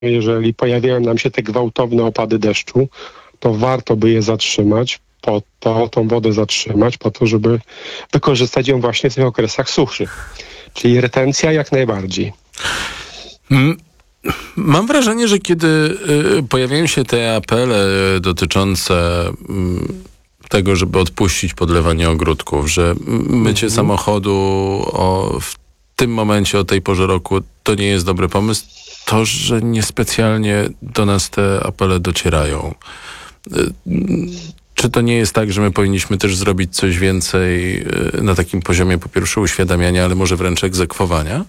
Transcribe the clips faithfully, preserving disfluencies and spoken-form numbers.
jeżeli pojawiają nam się te gwałtowne opady deszczu, to warto by je zatrzymać, po to tą wodę zatrzymać, po to, żeby wykorzystać ją właśnie w tych okresach suszy. Czyli retencja jak najbardziej. Mm. Mam wrażenie, że kiedy y, pojawiają się te apele dotyczące y, tego, żeby odpuścić podlewanie ogródków, że mycie mm-hmm. samochodu o, w tym momencie, o tej porze roku, to nie jest dobry pomysł, to, że niespecjalnie do nas te apele docierają. Y, czy to nie jest tak, że my powinniśmy też zrobić coś więcej y, na takim poziomie, po pierwsze, uświadamiania, ale może wręcz egzekwowania?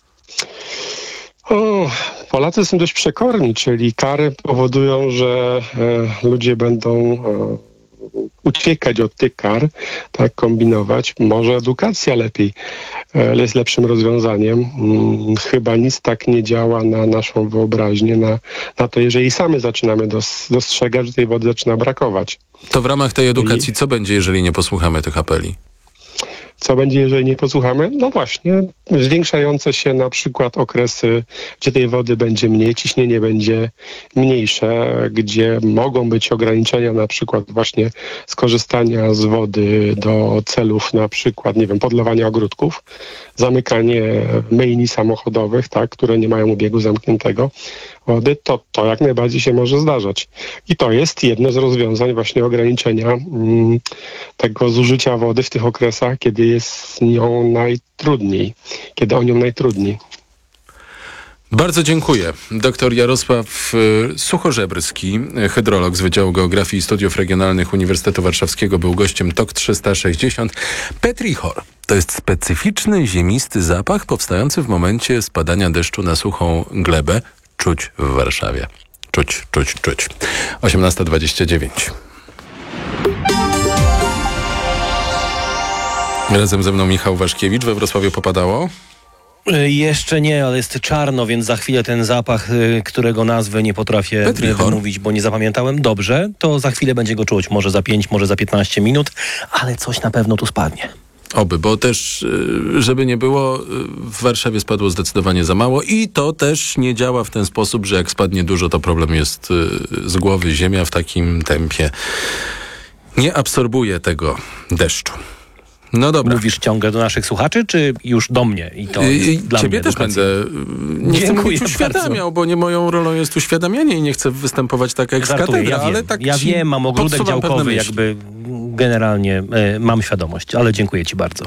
O, Polacy są dość przekorni, czyli kary powodują, że e, ludzie będą e, uciekać od tych kar, tak kombinować. Może edukacja lepiej e, jest lepszym rozwiązaniem. Hmm, chyba nic tak nie działa na naszą wyobraźnię, na, na to, jeżeli sami zaczynamy dos, dostrzegać, że tej wody zaczyna brakować. To w ramach tej edukacji I... co będzie, jeżeli nie posłuchamy tych apeli? Co będzie, jeżeli nie posłuchamy? No właśnie, zwiększające się na przykład okresy, gdzie tej wody będzie mniej, ciśnienie będzie mniejsze, gdzie mogą być ograniczenia na przykład właśnie skorzystania z wody do celów na przykład, nie wiem, podlewania ogródków, zamykanie myjni samochodowych, tak, które nie mają obiegu zamkniętego wody, to, to jak najbardziej się może zdarzać. I to jest jedno z rozwiązań właśnie ograniczenia mm, tego zużycia wody w tych okresach, kiedy jest z nią najtrudniej, kiedy o nią najtrudniej. Bardzo dziękuję. Doktor Jarosław Suchorzebrski, hydrolog z Wydziału Geografii i Studiów Regionalnych Uniwersytetu Warszawskiego, był gościem T O K trzysta sześćdziesiąt. Petrichor to jest specyficzny, ziemisty zapach powstający w momencie spadania deszczu na suchą glebę. Czuć w Warszawie. Czuć, czuć, czuć. osiemnasta dwadzieścia dziewięć. Razem ze mną Michał Waszkiewicz. We Wrocławiu popadało? Jeszcze nie, ale jest czarno, więc za chwilę ten zapach, którego nazwy nie potrafię Petrichor. wymówić, bo nie zapamiętałem dobrze, to za chwilę będzie go czuć. Może za pięć, może za piętnaście minut, ale coś na pewno tu spadnie. Oby, bo też, żeby nie było, w Warszawie spadło zdecydowanie za mało i to też nie działa w ten sposób, że jak spadnie dużo, to problem jest z głowy. Ziemia w takim tempie nie absorbuje tego deszczu. No dobra. Mówisz ciągle do naszych słuchaczy, czy już do mnie? I to I, dla Ciebie mnie też edukacja. będę. Nie chcę mówić uświadamiał, bardzo. bo nie moją rolą jest uświadamianie i nie chcę występować tak jak z katedra, ja ale wiem, tak ja wiem, mam ogródek działkowy, jakby generalnie e, mam świadomość, ale dziękuję ci bardzo.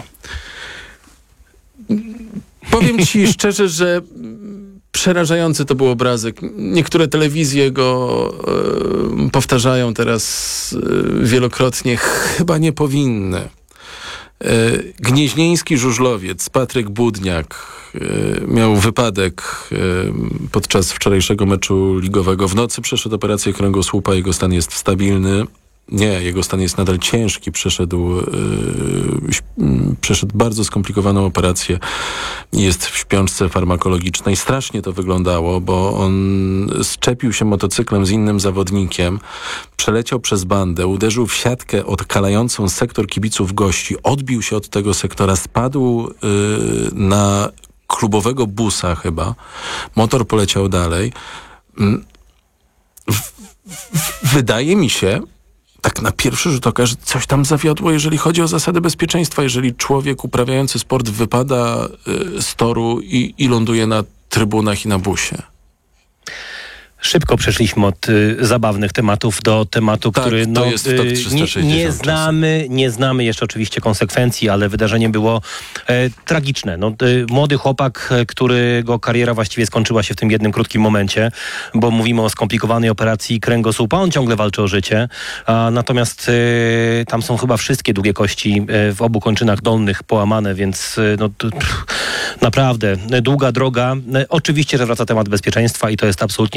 Powiem ci szczerze, że przerażający to był obrazek. Niektóre telewizje go e, powtarzają teraz e, wielokrotnie. Chyba nie powinny. E, Gnieźnieński żużlowiec Patryk Budniak e, miał wypadek e, podczas wczorajszego meczu ligowego. W nocy przeszedł operację kręgosłupa. Jego stan jest stabilny. Nie, jego stan jest nadal ciężki. Przeszedł, yy, przeszedł bardzo skomplikowaną operację. Jest w śpiączce farmakologicznej. Strasznie to wyglądało, bo on zczepił się motocyklem z innym zawodnikiem, przeleciał przez bandę, uderzył w siatkę odkalającą sektor kibiców gości, odbił się od tego sektora, spadł yy, na klubowego busa chyba. Motor poleciał dalej. Yy, w, w, wydaje mi się, tak na pierwszy rzut oka, że coś tam zawiodło, jeżeli chodzi o zasady bezpieczeństwa. Jeżeli człowiek uprawiający sport wypada y, z toru i, i ląduje na trybunach i na busie. Szybko przeszliśmy od y, zabawnych tematów do tematu, tak, który no, to jest T O K trzysta sześćdziesiąt nie, nie znamy, nie znamy jeszcze oczywiście konsekwencji, ale wydarzenie było e, tragiczne. No, y, młody chłopak, którego kariera właściwie skończyła się w tym jednym krótkim momencie, bo mówimy o skomplikowanej operacji kręgosłupa. On ciągle walczy o życie, a, natomiast y, tam są chyba wszystkie długie kości y, w obu kończynach dolnych połamane, więc y, no, to, pff, naprawdę długa droga. Y, oczywiście, że wraca temat bezpieczeństwa i to jest absolutnie naturalne.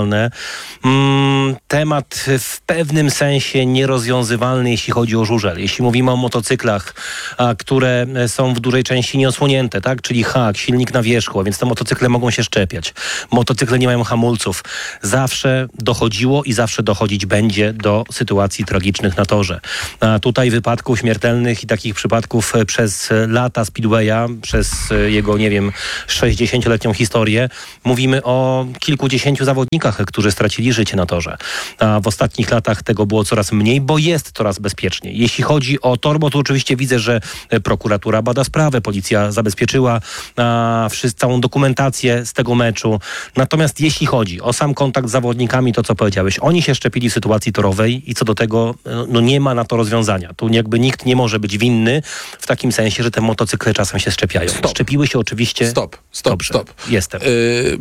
absurdalne. Mm, temat w pewnym sensie nierozwiązywalny, jeśli chodzi o żużel. Jeśli mówimy o motocyklach, a, które są w dużej części nieosłonięte, tak? Czyli hak, silnik na wierzchu, a więc te motocykle mogą się szczepiać. Motocykle nie mają hamulców. Zawsze dochodziło i zawsze dochodzić będzie do sytuacji tragicznych na torze. A tutaj wypadków śmiertelnych i takich przypadków przez lata Speedwaya, przez jego, nie wiem, sześćdziesięcioletnią historię, mówimy o kilkudziesięciu zawodnikach, którzy stracili życie na torze. A w ostatnich latach tego było coraz mniej, bo jest coraz bezpieczniej. Jeśli chodzi o tor, bo tu oczywiście widzę, że prokuratura bada sprawę, policja zabezpieczyła a, wszyscy, całą dokumentację z tego meczu. Natomiast jeśli chodzi o sam kontakt z zawodnikami, to co powiedziałeś, oni się szczepili w sytuacji torowej i co do tego no, nie ma na to rozwiązania. Tu jakby nikt nie może być winny w takim sensie, że te motocykle czasem się szczepiają. Stop. Szczepiły się oczywiście... Stop, stop, Dobrze, stop. Jestem. Y-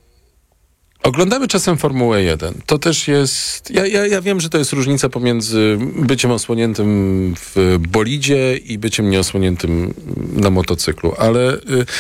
Oglądamy czasem Formułę jeden. To też jest... Ja, ja, ja wiem, że to jest różnica pomiędzy byciem osłoniętym w bolidzie i byciem nieosłoniętym na motocyklu, ale y,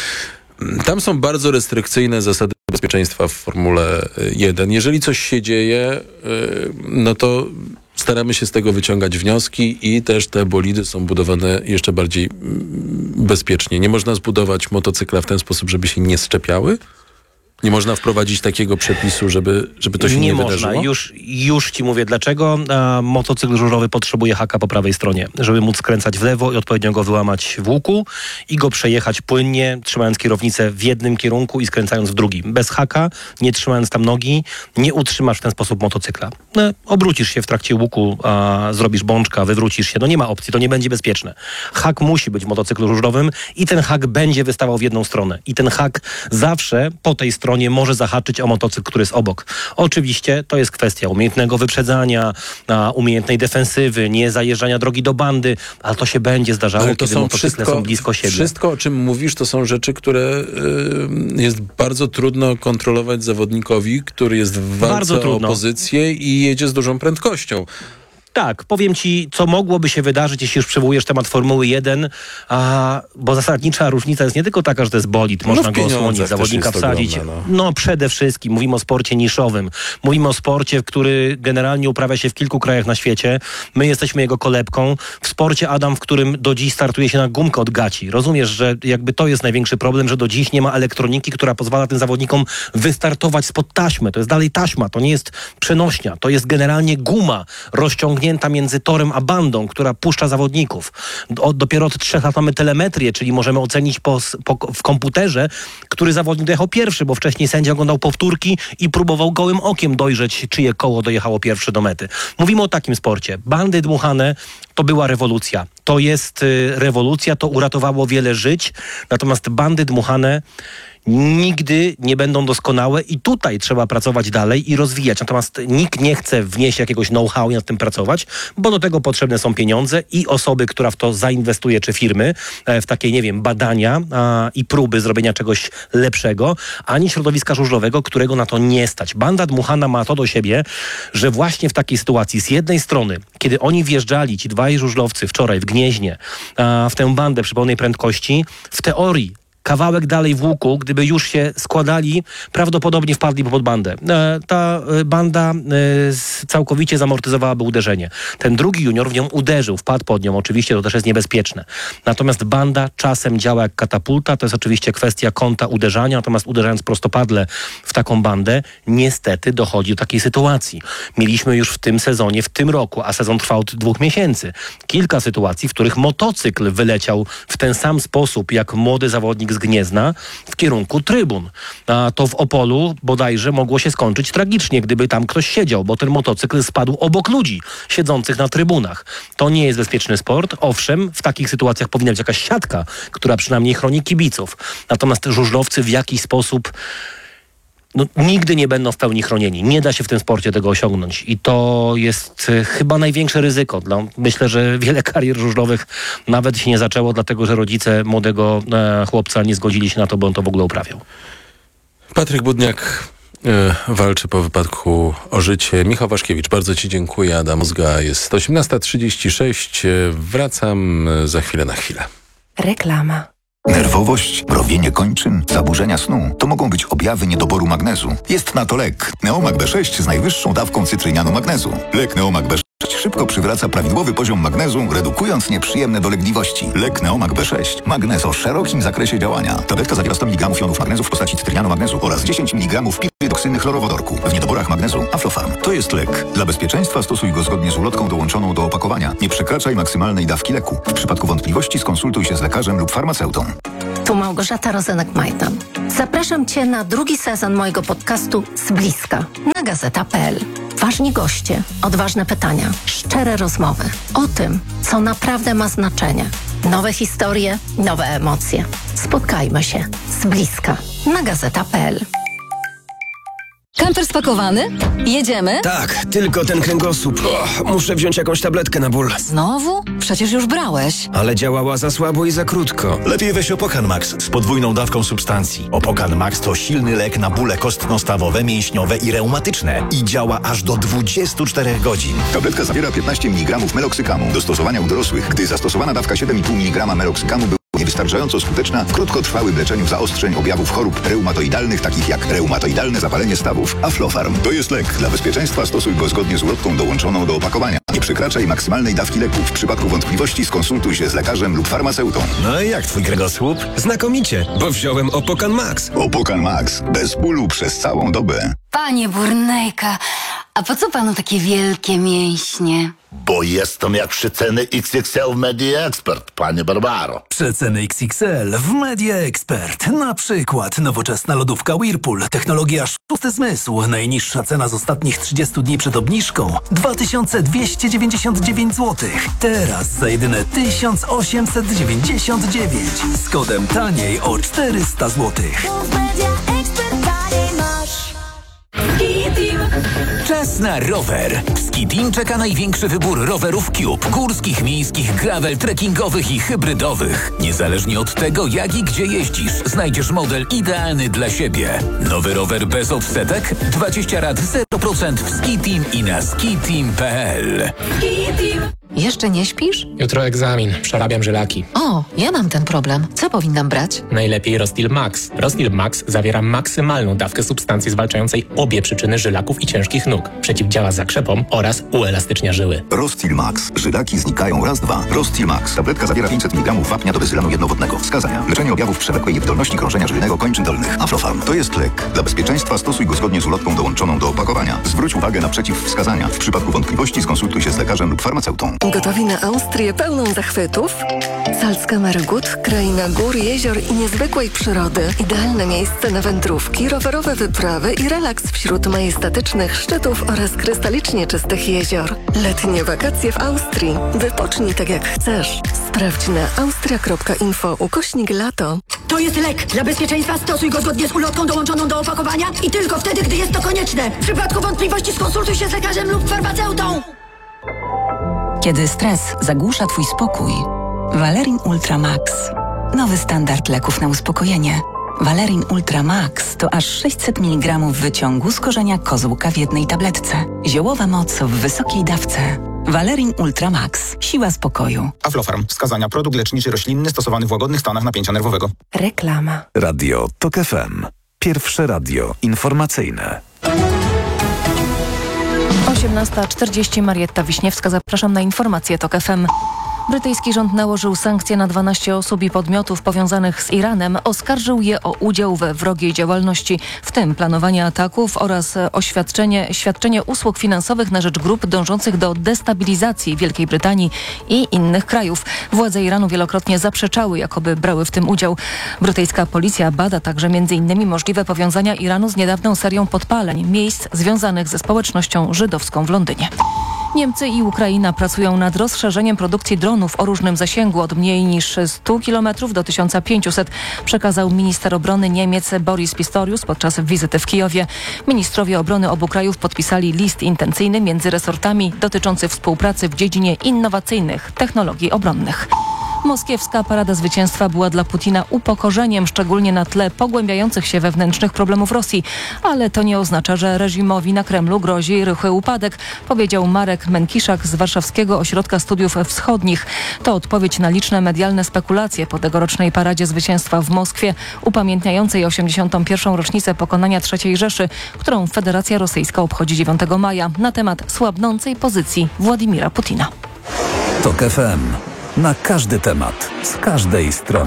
tam są bardzo restrykcyjne zasady bezpieczeństwa w Formule jeden. Jeżeli coś się dzieje, y, no to staramy się z tego wyciągać wnioski i też te bolidy są budowane jeszcze bardziej bezpiecznie. Nie można zbudować motocykla w ten sposób, żeby się nie szczepiały? Nie można wprowadzić takiego przepisu, żeby, żeby to się nie, nie wydarzyło? można. Już, już ci mówię dlaczego. A, motocykl żużlowy potrzebuje haka po prawej stronie, żeby móc skręcać w lewo i odpowiednio go wyłamać w łuku i go przejechać płynnie, trzymając kierownicę w jednym kierunku i skręcając w drugim. Bez haka, nie trzymając tam nogi, nie utrzymasz w ten sposób motocykla. No, obrócisz się w trakcie łuku, a zrobisz bączka, wywrócisz się. No nie ma opcji, to nie będzie bezpieczne. Hak musi być w motocyklu żużlowym i ten hak będzie wystawał w jedną stronę. I ten hak zawsze po tej stronie nie może zahaczyć o motocykl, który jest obok. Oczywiście to jest kwestia umiejętnego wyprzedzania, a, umiejętnej defensywy, nie zajeżdżania drogi do bandy, ale to się będzie zdarzało, Ale to kiedy są motocykle wszystko, są blisko siebie. Wszystko, o czym mówisz, to są rzeczy, które y, jest bardzo trudno kontrolować zawodnikowi, który jest w walce o pozycję i jedzie z dużą prędkością. Tak, powiem ci, co mogłoby się wydarzyć, jeśli już przywołujesz temat Formuły jeden, a, bo zasadnicza różnica jest nie tylko taka, że to jest bolid, można no go osłonić, zawodnika wsadzić. Ogromne, no. no. no przede wszystkim mówimy o sporcie niszowym. Mówimy o sporcie, który generalnie uprawia się w kilku krajach na świecie. My jesteśmy jego kolebką. W sporcie, Adam, w którym do dziś startuje się na gumkę od gaci. Rozumiesz, że jakby to jest największy problem, że do dziś nie ma elektroniki, która pozwala tym zawodnikom wystartować spod taśmy. To jest dalej taśma, to nie jest przenośnia. To jest generalnie guma rozciągnięta między torem a bandą, która puszcza zawodników. O, dopiero od trzech lat mamy telemetrię, czyli możemy ocenić po, po, w komputerze, który zawodnik dojechał pierwszy, bo wcześniej sędzia oglądał powtórki i próbował gołym okiem dojrzeć, czyje koło dojechało pierwsze do mety. Mówimy o takim sporcie. Bandy dmuchane to była rewolucja. To jest y, rewolucja, to uratowało wiele żyć, natomiast bandy dmuchane nigdy nie będą doskonałe i tutaj trzeba pracować dalej i rozwijać. Natomiast nikt nie chce wnieść jakiegoś know-how i nad tym pracować, bo do tego potrzebne są pieniądze i osoby, która w to zainwestuje, czy firmy, w takie, nie wiem, badania a, i próby zrobienia czegoś lepszego, ani środowiska żużlowego, którego na to nie stać. Banda dmuchana ma to do siebie, że właśnie w takiej sytuacji, z jednej strony, kiedy oni wjeżdżali, ci dwaj żużlowcy wczoraj w Gnieźnie, a, w tę bandę przy pełnej prędkości, w teorii kawałek dalej w łuku, gdyby już się składali, prawdopodobnie wpadli pod bandę. E, ta banda e, całkowicie zamortyzowałaby uderzenie. Ten drugi junior w nią uderzył, wpadł pod nią. Oczywiście to też jest niebezpieczne. Natomiast banda czasem działa jak katapulta. To jest oczywiście kwestia kąta uderzania. Natomiast uderzając prostopadle w taką bandę, niestety dochodzi do takiej sytuacji. Mieliśmy już w tym sezonie, w tym roku, a sezon trwał od dwóch miesięcy, kilka sytuacji, w których motocykl wyleciał w ten sam sposób, jak młody zawodnik z Gniezna w kierunku trybun. A to w Opolu bodajże mogło się skończyć tragicznie, gdyby tam ktoś siedział, bo ten motocykl spadł obok ludzi siedzących na trybunach. To nie jest bezpieczny sport. Owszem, w takich sytuacjach powinna być jakaś siatka, która przynajmniej chroni kibiców. Natomiast żużlowcy w jakiś sposób no, nigdy nie będą w pełni chronieni. Nie da się w tym sporcie tego osiągnąć. I to jest y, chyba największe ryzyko. Dla, myślę, że wiele karier żużlowych nawet się nie zaczęło, dlatego że rodzice młodego e, chłopca nie zgodzili się na to, bo on to w ogóle uprawiał. Patryk Budniak y, walczy po wypadku o życie. Michał Waszkiewicz, bardzo ci dziękuję. Adam Mózga, jest osiemnasta trzydzieści sześć. Wracam za chwilę na chwilę. Reklama. Nerwowość, mrowienie kończyn, zaburzenia snu to mogą być objawy niedoboru magnezu. Jest na to lek. Neomag B sześć z najwyższą dawką cytrynianu magnezu. Lek Neomag B sześć szybko przywraca prawidłowy poziom magnezu, redukując nieprzyjemne dolegliwości. Lek Neomag B sześć. Magnez o szerokim zakresie działania. Tabletka zawiera sto miligramów jonów magnezu w postaci cytrynianu magnezu oraz dziesięć miligramów pirydoksyny chlorowodorku. W niedoborach magnezu Aflofarm. To jest lek. Dla bezpieczeństwa stosuj go zgodnie z ulotką dołączoną do opakowania. Nie przekraczaj maksymalnej dawki leku. W przypadku wątpliwości skonsultuj się z lekarzem lub farmaceutą. Tu Małgorzata Rozenek-Majtan. Zapraszam Cię na drugi sezon mojego podcastu Z bliska na gazeta kropka pe el. Ważni goście, odważne pytania, szczere rozmowy o tym, co naprawdę ma znaczenie. Nowe historie, nowe emocje. Spotkajmy się z bliska na gazeta kropka pe el. Kamper spakowany? Jedziemy? Tak, tylko ten kręgosłup. O, muszę wziąć jakąś tabletkę na ból. Znowu? Przecież już brałeś. Ale działała za słabo i za krótko. Lepiej weź Opokan Max z podwójną dawką substancji. Opokan Max to silny lek na bóle kostno-stawowe, mięśniowe i reumatyczne. I działa aż do dwudziestu czterech godzin. Tabletka zawiera piętnaście miligramów meloksykamu. Do stosowania u dorosłych, gdy zastosowana dawka siedem i pół miligrama meloksykamu była niewystarczająco skuteczna w krótkotrwałym leczeniu zaostrzeń objawów chorób reumatoidalnych, takich jak reumatoidalne zapalenie stawów. Aflofarm to jest lek. Dla bezpieczeństwa stosuj go zgodnie z ulotką dołączoną do opakowania. Nie przekraczaj maksymalnej dawki leku. W przypadku wątpliwości skonsultuj się z lekarzem lub farmaceutą. No i jak twój kręgosłup? Znakomicie, bo wziąłem Opokan Max. Opokan Max. Bez bólu przez całą dobę. Panie Burnejka, a po co panu takie wielkie mięśnie? Bo jestem jak przeceny X X L w Media Expert, panie Barbaro. Przeceny X X L w Media Expert. Na przykład nowoczesna lodówka Whirlpool, technologia szósty zmysł. Najniższa cena z ostatnich trzydziestu dni przed obniżką dwa tysiące dwieście dziewięćdziesiąt dziewięć złotych. Teraz za jedyne tysiąc osiemset dziewięćdziesiąt dziewięć. Z kodem taniej o czterysta złotych. Czas na rower. W Ski-Team czeka największy wybór rowerów Cube. Górskich, miejskich, gravel, trekkingowych i hybrydowych. Niezależnie od tego, jak i gdzie jeździsz, znajdziesz model idealny dla siebie. Nowy rower bez odsetek? dwadzieścia rat zero procent w Ski-Team i na ski team kropka pe el. Jeszcze nie śpisz? Jutro egzamin. Przerabiam żylaki. O, ja mam ten problem. Co powinnam brać? Najlepiej Rostil Max. Rostil Max zawiera maksymalną dawkę substancji zwalczającej obie przyczyny żylaków i ciężkich nóg. Przeciwdziała zakrzepom oraz uelastycznia żyły. Rostil Max. Żylaki znikają raz, dwa. Rostil Max. Tabletka zawiera pięćset miligramów wapnia do bezylanu jednowodnego. Wskazania. Leczenie objawów przewlekłej niewydolności krążenia żylnego kończyn dolnych. Aflofarm. To jest lek. Dla bezpieczeństwa stosuj go zgodnie z ulotką dołączoną do opakowania. Zwróć uwagę na przeciwwskazania. W przypadku wątpliwości skonsultuj się z lekarzem lub farmaceutą. Gotowi na Austrię pełną zachwytów? Salzkammergut, kraina gór, jezior i niezwykłej przyrody. Idealne miejsce na wędrówki, rowerowe wyprawy i relaks wśród majestatycznych szczytów oraz krystalicznie czystych jezior. Letnie wakacje w Austrii. Wypocznij tak jak chcesz. Sprawdź na austria kropka info ukośnik lato. To jest lek. Dla bezpieczeństwa stosuj go zgodnie z ulotką dołączoną do opakowania i tylko wtedy, gdy jest to konieczne. W przypadku wątpliwości skonsultuj się z lekarzem lub farmaceutą. Kiedy stres zagłusza Twój spokój, Valerin Ultra Max. Nowy standard leków na uspokojenie. Valerin Ultra Max to aż sześćset miligramów wyciągu z korzenia kozłka w jednej tabletce. Ziołowa moc w wysokiej dawce. Valerin Ultra Max. Siła spokoju. Aflofarm. Wskazania. Produkt leczniczy roślinny stosowany w łagodnych stanach napięcia nerwowego. Reklama. Radio TOK F M. Pierwsze radio informacyjne. osiemnasta czterdzieści. Marietta Wiśniewska. Zapraszam na informacje TOK F M. Brytyjski rząd nałożył sankcje na dwanaście osób i podmiotów powiązanych z Iranem. Oskarżył je o udział we wrogiej działalności, w tym planowanie ataków oraz oświadczenie, świadczenie usług finansowych na rzecz grup dążących do destabilizacji Wielkiej Brytanii i innych krajów. Władze Iranu wielokrotnie zaprzeczały, jakoby brały w tym udział. Brytyjska policja bada także między innymi możliwe powiązania Iranu z niedawną serią podpaleń miejsc związanych ze społecznością żydowską w Londynie. Niemcy i Ukraina pracują nad rozszerzeniem produkcji dronów o różnym zasięgu od mniej niż stu kilometrów do tysiąca pięciuset, przekazał minister obrony Niemiec Boris Pistorius podczas wizyty w Kijowie. Ministrowie obrony obu krajów podpisali list intencyjny między resortami dotyczący współpracy w dziedzinie innowacyjnych technologii obronnych. Moskiewska Parada Zwycięstwa była dla Putina upokorzeniem, szczególnie na tle pogłębiających się wewnętrznych problemów Rosji. Ale to nie oznacza, że reżimowi na Kremlu grozi rychły upadek, powiedział Marek Menkiszak z Warszawskiego Ośrodka Studiów Wschodnich. To odpowiedź na liczne medialne spekulacje po tegorocznej Paradzie Zwycięstwa w Moskwie, upamiętniającej osiemdziesiątą pierwszą rocznicę pokonania trzeciej Rzeszy, którą Federacja Rosyjska obchodzi dziewiątego maja, na temat słabnącej pozycji Władimira Putina. TOK F M. Na każdy temat, z każdej strony.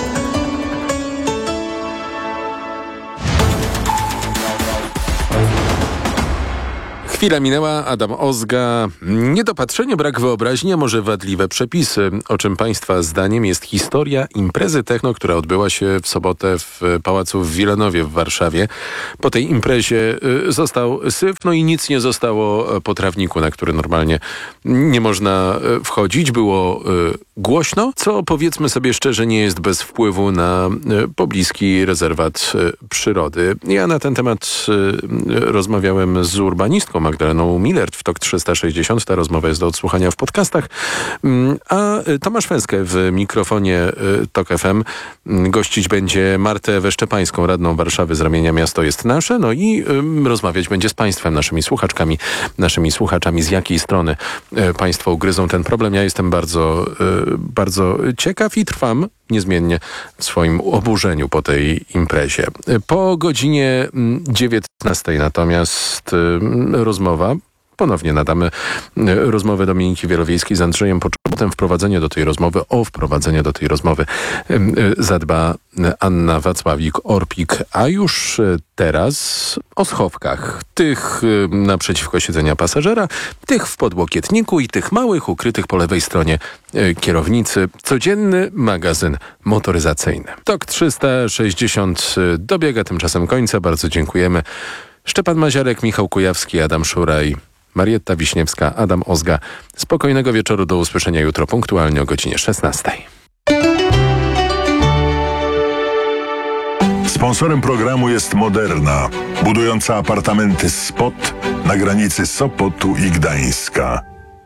Chwila minęła, Adam Ozga. Niedopatrzenie, brak wyobraźni, a może wadliwe przepisy. O czym Państwa zdaniem jest historia imprezy techno, która odbyła się w sobotę w Pałacu w Wilanowie w Warszawie. Po tej imprezie został syf, no i nic nie zostało po trawniku, na który normalnie nie można wchodzić. Było głośno, co powiedzmy sobie szczerze nie jest bez wpływu na pobliski rezerwat przyrody. Ja na ten temat rozmawiałem z urbanistką Magdaleną Millert w TOK trzysta sześćdziesiąt. Ta rozmowa jest do odsłuchania w podcastach. A Tomasz Fęskę w mikrofonie TOK F M gościć będzie Martę Weszczepańską, radną Warszawy z ramienia Miasto jest Nasze. No i rozmawiać będzie z Państwem, naszymi słuchaczkami, naszymi słuchaczami, z jakiej strony Państwo ugryzą ten problem. Ja jestem bardzo, bardzo ciekaw i trwam niezmiennie w swoim oburzeniu po tej imprezie. Po godzinie dziewiętnastej natomiast rozmowa, ponownie nadamy rozmowę Dominiki Wielowiejskiej z Andrzejem Poczobutem. Wprowadzenie do tej rozmowy, o wprowadzenie do tej rozmowy zadba Anna Wacławik-Orpik. A już teraz o schowkach. Tych naprzeciwko siedzenia pasażera, tych w podłokietniku i tych małych, ukrytych po lewej stronie kierownicy. Codzienny magazyn motoryzacyjny. TOK trzysta sześćdziesiąt dobiega tymczasem końca. Bardzo dziękujemy. Szczepan Maziarek, Michał Kujawski, Adam Szuraj, Marietta Wiśniewska, Adam Ozga. Spokojnego wieczoru, do usłyszenia jutro punktualnie o godzinie szesnastej. Sponsorem programu jest Moderna, budująca apartamenty Spot na granicy Sopotu i Gdańska.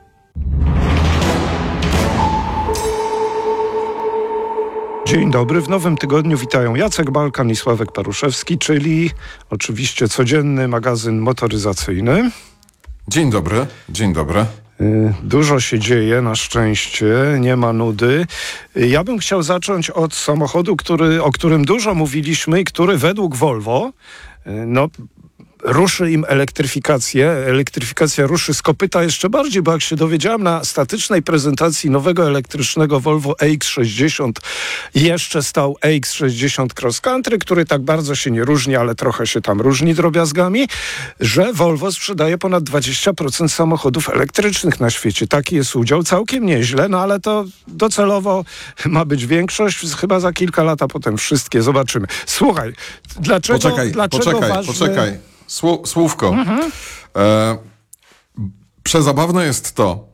Dzień dobry. W nowym tygodniu witają Jacek Balkan i Sławek Paruszewski, czyli oczywiście codzienny magazyn motoryzacyjny. Dzień dobry, dzień dobry. Dużo się dzieje, na szczęście, nie ma nudy. Ja bym chciał zacząć od samochodu, który, o którym dużo mówiliśmy i który według Volvo, no, ruszy im elektryfikację. Elektryfikacja ruszy z kopyta jeszcze bardziej, bo jak się dowiedziałem na statycznej prezentacji nowego elektrycznego Volvo E X sześćdziesiąt jeszcze stał E X sześćdziesiąt Cross Country, który tak bardzo się nie różni, ale trochę się tam różni drobiazgami, że Volvo sprzedaje ponad dwadzieścia procent samochodów elektrycznych na świecie. Taki jest udział, całkiem nieźle, no ale to docelowo ma być większość, chyba za kilka lat, a potem wszystkie, zobaczymy. Słuchaj, dlaczego... Poczekaj, dlaczego poczekaj, ważne... poczekaj. Słó- słówko. Mhm. E, przezabawne jest to,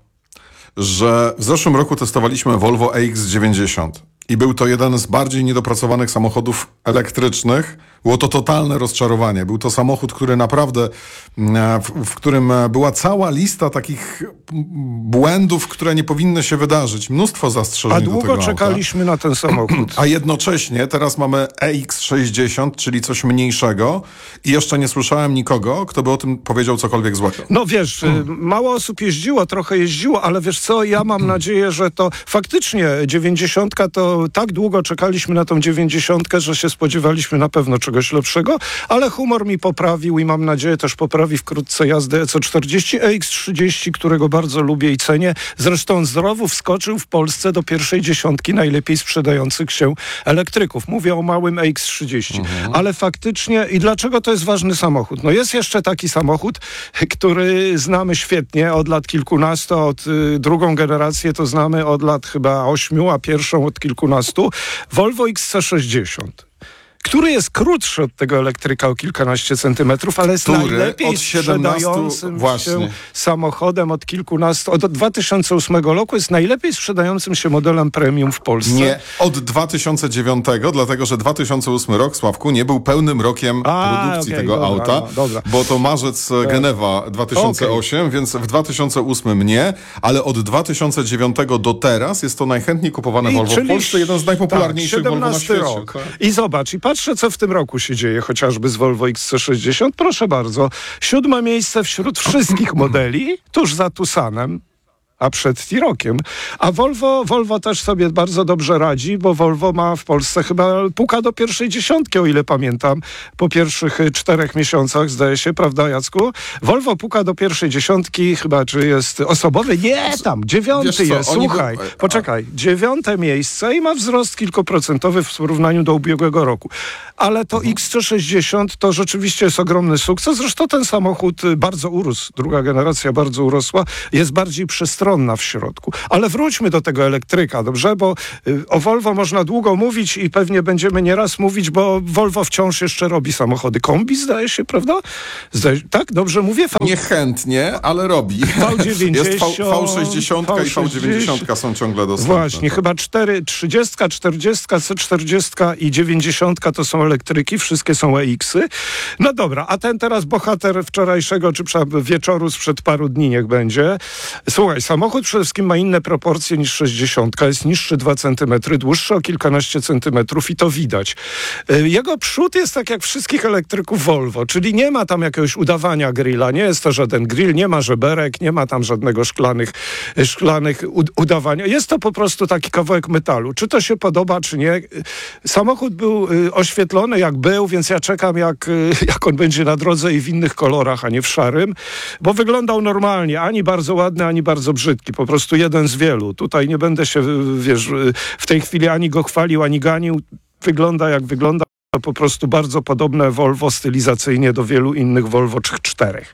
że w zeszłym roku testowaliśmy Volvo E X dziewięćdziesiąt i był to jeden z bardziej niedopracowanych samochodów elektrycznych. Było to totalne rozczarowanie. Był to samochód, który naprawdę, w, w którym była cała lista takich błędów, które nie powinny się wydarzyć. Mnóstwo zastrzeżeń A do długo tego czekaliśmy auta. na ten samochód. A jednocześnie teraz mamy E X sześćdziesiąt, czyli coś mniejszego i jeszcze nie słyszałem nikogo, kto by o tym powiedział cokolwiek złego. No wiesz, hmm. mało osób jeździło, trochę jeździło, ale wiesz co, ja mam nadzieję, że to faktycznie dziewięćdziesiątka, to tak długo czekaliśmy na tą dziewięćdziesiątkę, że się spodziewaliśmy na pewno czegoś lepszego, ale humor mi poprawił i mam nadzieję też poprawi wkrótce jazdę E C czterdzieści, E X trzydzieści, którego bardzo lubię i cenię. Zresztą zdrowo wskoczył w Polsce do pierwszej dziesiątki najlepiej sprzedających się elektryków. Mówię o małym E X trzydzieści. Mhm. Ale faktycznie, i dlaczego to jest ważny samochód? No jest jeszcze taki samochód, który znamy świetnie od lat kilkunastu, od y, drugą generację to znamy od lat chyba ośmiu, a pierwszą od kilkunastu. Volvo X C sześćdziesiąt. który jest krótszy od tego elektryka o kilkanaście centymetrów, ale jest który najlepiej od siedemnastu sprzedającym właśnie. się samochodem od kilkunastu, od dwa tysiące ósmego roku jest najlepiej sprzedającym się modelem premium w Polsce. Nie, od dwa tysiące dziewiątego, dlatego że dwa tysiące ósmy rok, Sławku, nie był pełnym rokiem A, produkcji okay, tego dobra, auta, no, dobra. bo to marzec Genewa dwa tysiące osiem, okay. Więc w dwa tysiące ósmym nie, ale od dwa tysiące dziewiątego do teraz jest to najchętniej kupowane I, Volvo w Polsce, jeden z najpopularniejszych tak, Volvo na świecie. Rok. Tak. I zobacz, i patrzę, co w tym roku się dzieje, chociażby z Volvo X C sześćdziesiąt. Proszę bardzo, siódme miejsce wśród wszystkich modeli, tuż za Tucsanem, a przed T-Rockiem. A Volvo, Volvo też sobie bardzo dobrze radzi, bo Volvo ma w Polsce chyba puka do pierwszej dziesiątki, o ile pamiętam, po pierwszych czterech miesiącach, zdaje się, prawda, Jacku? Volvo puka do pierwszej dziesiątki, chyba, czy jest osobowy? Nie, tam, dziewiąty jest, słuchaj, by... poczekaj, dziewiąte miejsce i ma wzrost kilkuprocentowy w porównaniu do ubiegłego roku. Ale to mhm. X C sześćdziesiąt to rzeczywiście jest ogromny sukces, zresztą ten samochód bardzo urósł, druga generacja bardzo urosła, jest bardziej przestronny w środku. Ale wróćmy do tego elektryka, dobrze? Bo y, o Volvo można długo mówić i pewnie będziemy nieraz mówić, bo Volvo wciąż jeszcze robi samochody kombi, zdaje się, prawda? Zdaje, tak? Dobrze mówię? V... Niechętnie, ale robi. V dziewięćdziesiąt, jest V sześćdziesiąt i V dziewięćdziesiąt są ciągle dostępne. Właśnie, chyba cztery, trzydzieści, czterdzieści, C czterdzieści i dziewięćdziesiąt to są elektryki, wszystkie są E X-y. No dobra, a ten teraz bohater wczorajszego, czy wieczoru sprzed paru dni niech będzie. Słuchaj, samochód przede wszystkim ma inne proporcje niż sześćdziesiątka, jest niższy dwa centymetry, dłuższy o kilkanaście centymetrów i to widać. Jego przód jest tak jak wszystkich elektryków Volvo, czyli nie ma tam jakiegoś udawania grilla, nie jest to żaden grill, nie ma żeberek, nie ma tam żadnego szklanych, szklanych udawania. Jest to po prostu taki kawałek metalu. Czy to się podoba, czy nie? Samochód był oświetlony jak był, więc ja czekam jak, jak on będzie na drodze i w innych kolorach, a nie w szarym, bo wyglądał normalnie, ani bardzo ładny, ani bardzo brzydki. Po prostu jeden z wielu. Tutaj nie będę się, wiesz, w tej chwili ani go chwalił, ani ganił. Wygląda jak wygląda. Po prostu bardzo podobne Volvo stylizacyjnie do wielu innych Volvo czterech.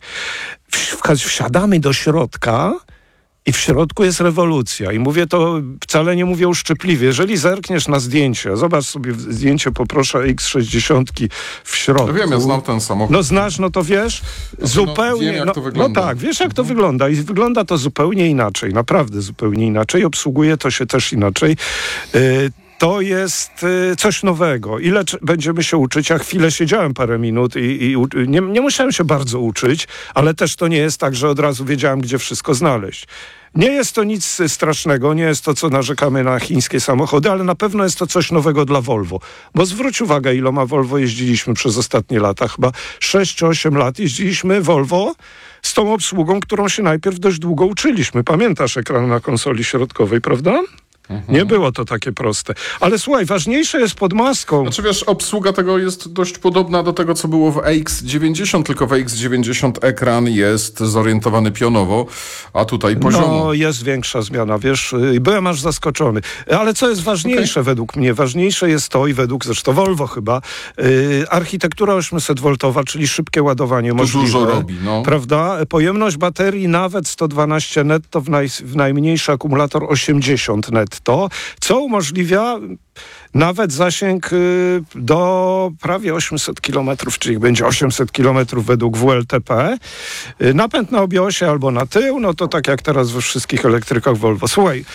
Wsiadamy do środka i w środku jest rewolucja. I mówię to, wcale nie mówię uszczypliwie. Jeżeli zerkniesz na zdjęcie, zobacz sobie zdjęcie, poproszę X sześćdziesiąt w środku. No wiem, ja znam ten samochód. No znasz, no to wiesz, no, zupełnie... No, wiem, jak no, to wygląda. no tak, wiesz jak to wygląda i wygląda to zupełnie inaczej, naprawdę zupełnie inaczej. Obsługuje to się też inaczej. Yy, To jest y, coś nowego. Ile c- będziemy się uczyć? Ja chwilę siedziałem parę minut i, i u- nie, nie musiałem się bardzo uczyć, ale też to nie jest tak, że od razu wiedziałem, gdzie wszystko znaleźć. Nie jest to nic strasznego, nie jest to, co narzekamy na chińskie samochody, ale na pewno jest to coś nowego dla Volvo. Bo zwróć uwagę, iloma Volvo jeździliśmy przez ostatnie lata. Chyba sześć czy osiem lat jeździliśmy Volvo z tą obsługą, którą się najpierw dość długo uczyliśmy. Pamiętasz ekran na konsoli środkowej, prawda? Mhm. Nie było to takie proste. Ale słuchaj, ważniejsze jest pod maską. Znaczy wiesz, obsługa tego jest dość podobna do tego, co było w E X dziewięćdziesiąt, tylko w E X dziewięćdziesiąt ekran jest zorientowany pionowo, a tutaj poziomo. No, jest większa zmiana, wiesz, byłem aż zaskoczony. Ale co jest ważniejsze okay. według mnie? Ważniejsze jest to, i według zresztą Volvo chyba, yy, architektura osiemset woltowa, czyli szybkie ładowanie to możliwe. dużo robi, no. Prawda? Pojemność baterii nawet sto dwanaście netto, w, naj, w najmniejszy akumulator osiemdziesiąt netto. To, co umożliwia nawet zasięg y, do prawie osiemset kilometrów, czyli będzie osiemset kilometrów według W L T P. Y, napęd na obiosie albo na tył, no to tak jak teraz we wszystkich elektrykach Volvo. Słuchaj,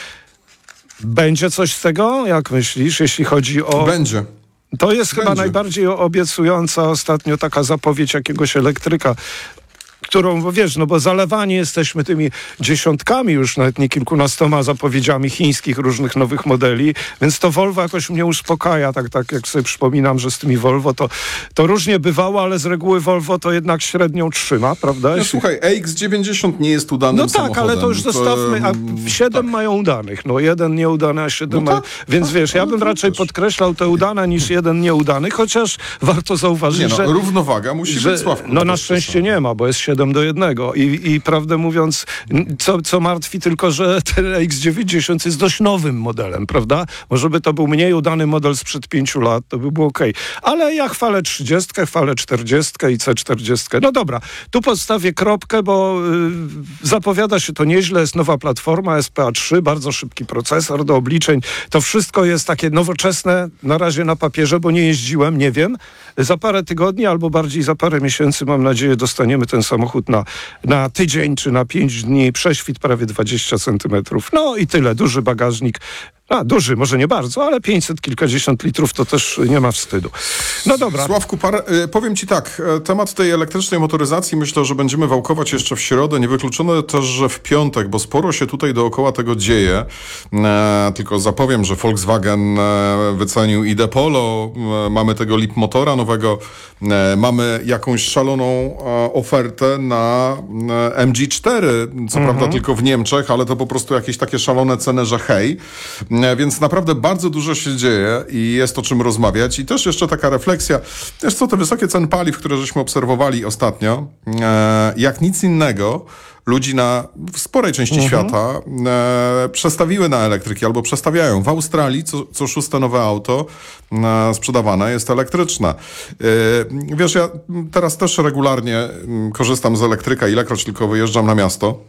będzie coś z tego, jak myślisz, jeśli chodzi o... Będzie. To jest Będzie. chyba najbardziej obiecująca ostatnio taka zapowiedź jakiegoś elektryka, którą, bo wiesz, no bo zalewani jesteśmy tymi dziesiątkami już, nawet nie kilkunastoma zapowiedziami chińskich różnych nowych modeli, więc to Volvo jakoś mnie uspokaja, tak, tak jak sobie przypominam, że z tymi Volvo to, to różnie bywało, ale z reguły Volvo to jednak średnią trzyma, prawda? No Jeśli... słuchaj, E X dziewięćdziesiąt nie jest udanym No tak, samochodem. ale to już zostawmy, a siedem tak. mają udanych, no jeden nieudany, a siedem no mają, tak, więc tak, wiesz, ja bym raczej też podkreślał te udane niż jeden nieudany, chociaż warto zauważyć, nie, no, że... równowaga musi że, być, Sławku. No na szczęście nie ma, bo jest siedem do jednego. I, i prawdę mówiąc, co, co martwi tylko, że ten X dziewięćdziesiąt jest dość nowym modelem, prawda? Może by to był mniej udany model sprzed pięciu lat, to by było okej. Okay. Ale ja chwalę trzydziestkę, chwalę czterdziestkę i C czterdzieści. No dobra, tu postawię kropkę, bo y, zapowiada się to nieźle, jest nowa platforma S P A trzy, bardzo szybki procesor do obliczeń. To wszystko jest takie nowoczesne, na razie na papierze, bo nie jeździłem, nie wiem. Za parę tygodni albo bardziej za parę miesięcy, mam nadzieję, dostaniemy ten samochód na, na tydzień czy na pięć dni. Prześwit prawie dwadzieścia centymetrów. No i tyle, duży bagażnik. A, duży, może nie bardzo, ale pięćset kilkadziesiąt litrów to też nie ma wstydu. No dobra. Sławku, par, y, powiem ci tak, temat tej elektrycznej motoryzacji myślę, że będziemy wałkować jeszcze w środę. Niewykluczone też, że w piątek, bo sporo się tutaj dookoła tego dzieje. E, tylko zapowiem, że Volkswagen e, wycenił I D Polo, e, mamy tego Leapmotora nowego, e, mamy jakąś szaloną e, ofertę na e, M G cztery, co mhm. prawda tylko w Niemczech, ale to po prostu jakieś takie szalone ceny, że hej. Więc naprawdę bardzo dużo się dzieje i jest o czym rozmawiać. I też jeszcze taka refleksja, wiesz co, te wysokie ceny paliw, które żeśmy obserwowali ostatnio, e, jak nic innego, ludzi na w sporej części mhm. świata e, przestawiły na elektryki albo przestawiają. W Australii co, co szóste nowe auto e, sprzedawane jest elektryczne. E, wiesz, ja teraz też regularnie m, korzystam z elektryka, ilekroć tylko wyjeżdżam na miasto.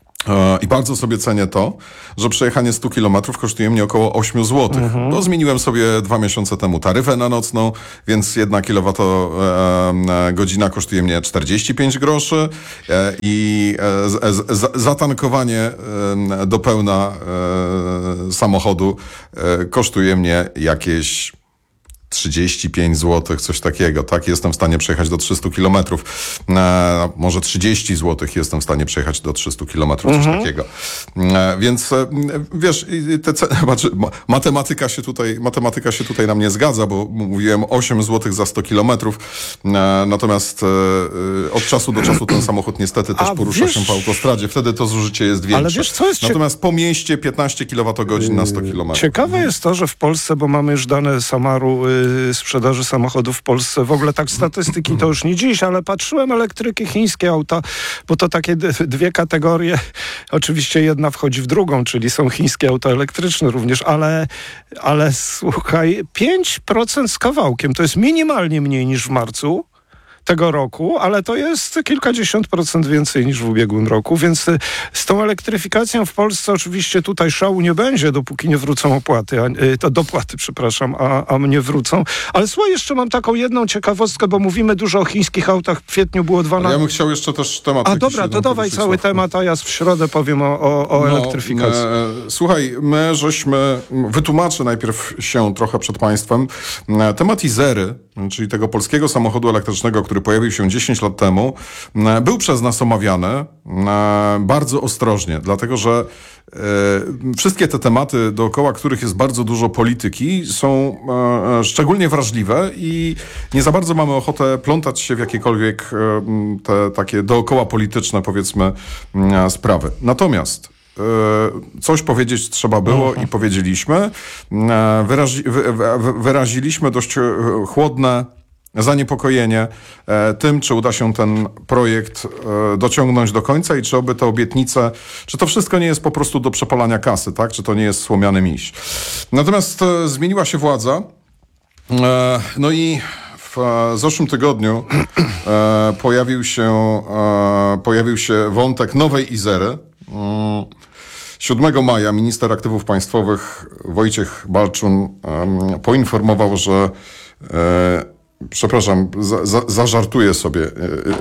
I bardzo sobie cenię to, że przejechanie stu kilometrów kosztuje mnie około osiem złotych. Mhm. Bo zmieniłem sobie dwa miesiące temu taryfę na nocną, więc jedna kilowatogodzina kosztuje mnie czterdzieści pięć groszy i z, z, zatankowanie do pełna samochodu kosztuje mnie jakieś trzydzieści pięć złotych, coś takiego, tak? Jestem w stanie przejechać do trzystu kilometrów. E, może trzydzieści złotych jestem w stanie przejechać do trzystu kilometrów, coś mhm. takiego. E, więc e, wiesz, te, znaczy, matematyka się tutaj, matematyka się tutaj nam nie zgadza, bo mówiłem osiem złotych za sto kilometrów, e, natomiast e, od czasu do czasu ten samochód niestety też A, porusza wiesz, się po autostradzie. Wtedy to zużycie jest większe. Ale wiesz, co jest natomiast cie... po mieście piętnaście kilowatogodzin na sto kilometrów. Ciekawe mhm. jest to, że w Polsce, bo mamy już dane Samaru sprzedaży samochodów w Polsce. W ogóle tak statystyki to już nie dziś, ale patrzyłem elektryki, chińskie auta, bo to takie d- dwie kategorie. Oczywiście jedna wchodzi w drugą, czyli są chińskie auta elektryczne również, ale, ale słuchaj, pięć procent z kawałkiem, to jest minimalnie mniej niż w marcu tego roku, ale to jest kilkadziesiąt procent więcej niż w ubiegłym roku, więc z tą elektryfikacją w Polsce oczywiście tutaj szału nie będzie, dopóki nie wrócą opłaty, a, to dopłaty, przepraszam, a, a mnie wrócą. Ale słuchaj, jeszcze mam taką jedną ciekawostkę, bo mówimy dużo o chińskich autach, w kwietniu było dwa... Na... Ja bym chciał jeszcze też temat... A dobra, to dawaj cały Sławku. temat, a ja w środę powiem o, o, o no, elektryfikacji. E, słuchaj, my żeśmy... Wytłumaczę najpierw się trochę przed państwem. Temat Izery, czyli tego polskiego samochodu elektrycznego, który pojawił się dziesięć lat temu, był przez nas omawiany bardzo ostrożnie, dlatego że wszystkie te tematy, dookoła których jest bardzo dużo polityki, są szczególnie wrażliwe i nie za bardzo mamy ochotę plątać się w jakiekolwiek te takie dookoła polityczne, powiedzmy, sprawy. Natomiast coś powiedzieć trzeba było mhm. i powiedzieliśmy. Wyrazi, wy, wy, wyraziliśmy dość chłodne zaniepokojenie e, tym, czy uda się ten projekt e, dociągnąć do końca i czy oby te obietnice, czy to wszystko nie jest po prostu do przepalania kasy, tak? Czy to nie jest słomiany miś. Natomiast e, zmieniła się władza. E, no i w e, zeszłym tygodniu e, pojawił się, e, pojawił się wątek nowej Izery. E, siódmego maja minister aktywów państwowych Wojciech Balczun e, poinformował, że e, Przepraszam, za, za, zażartuję sobie.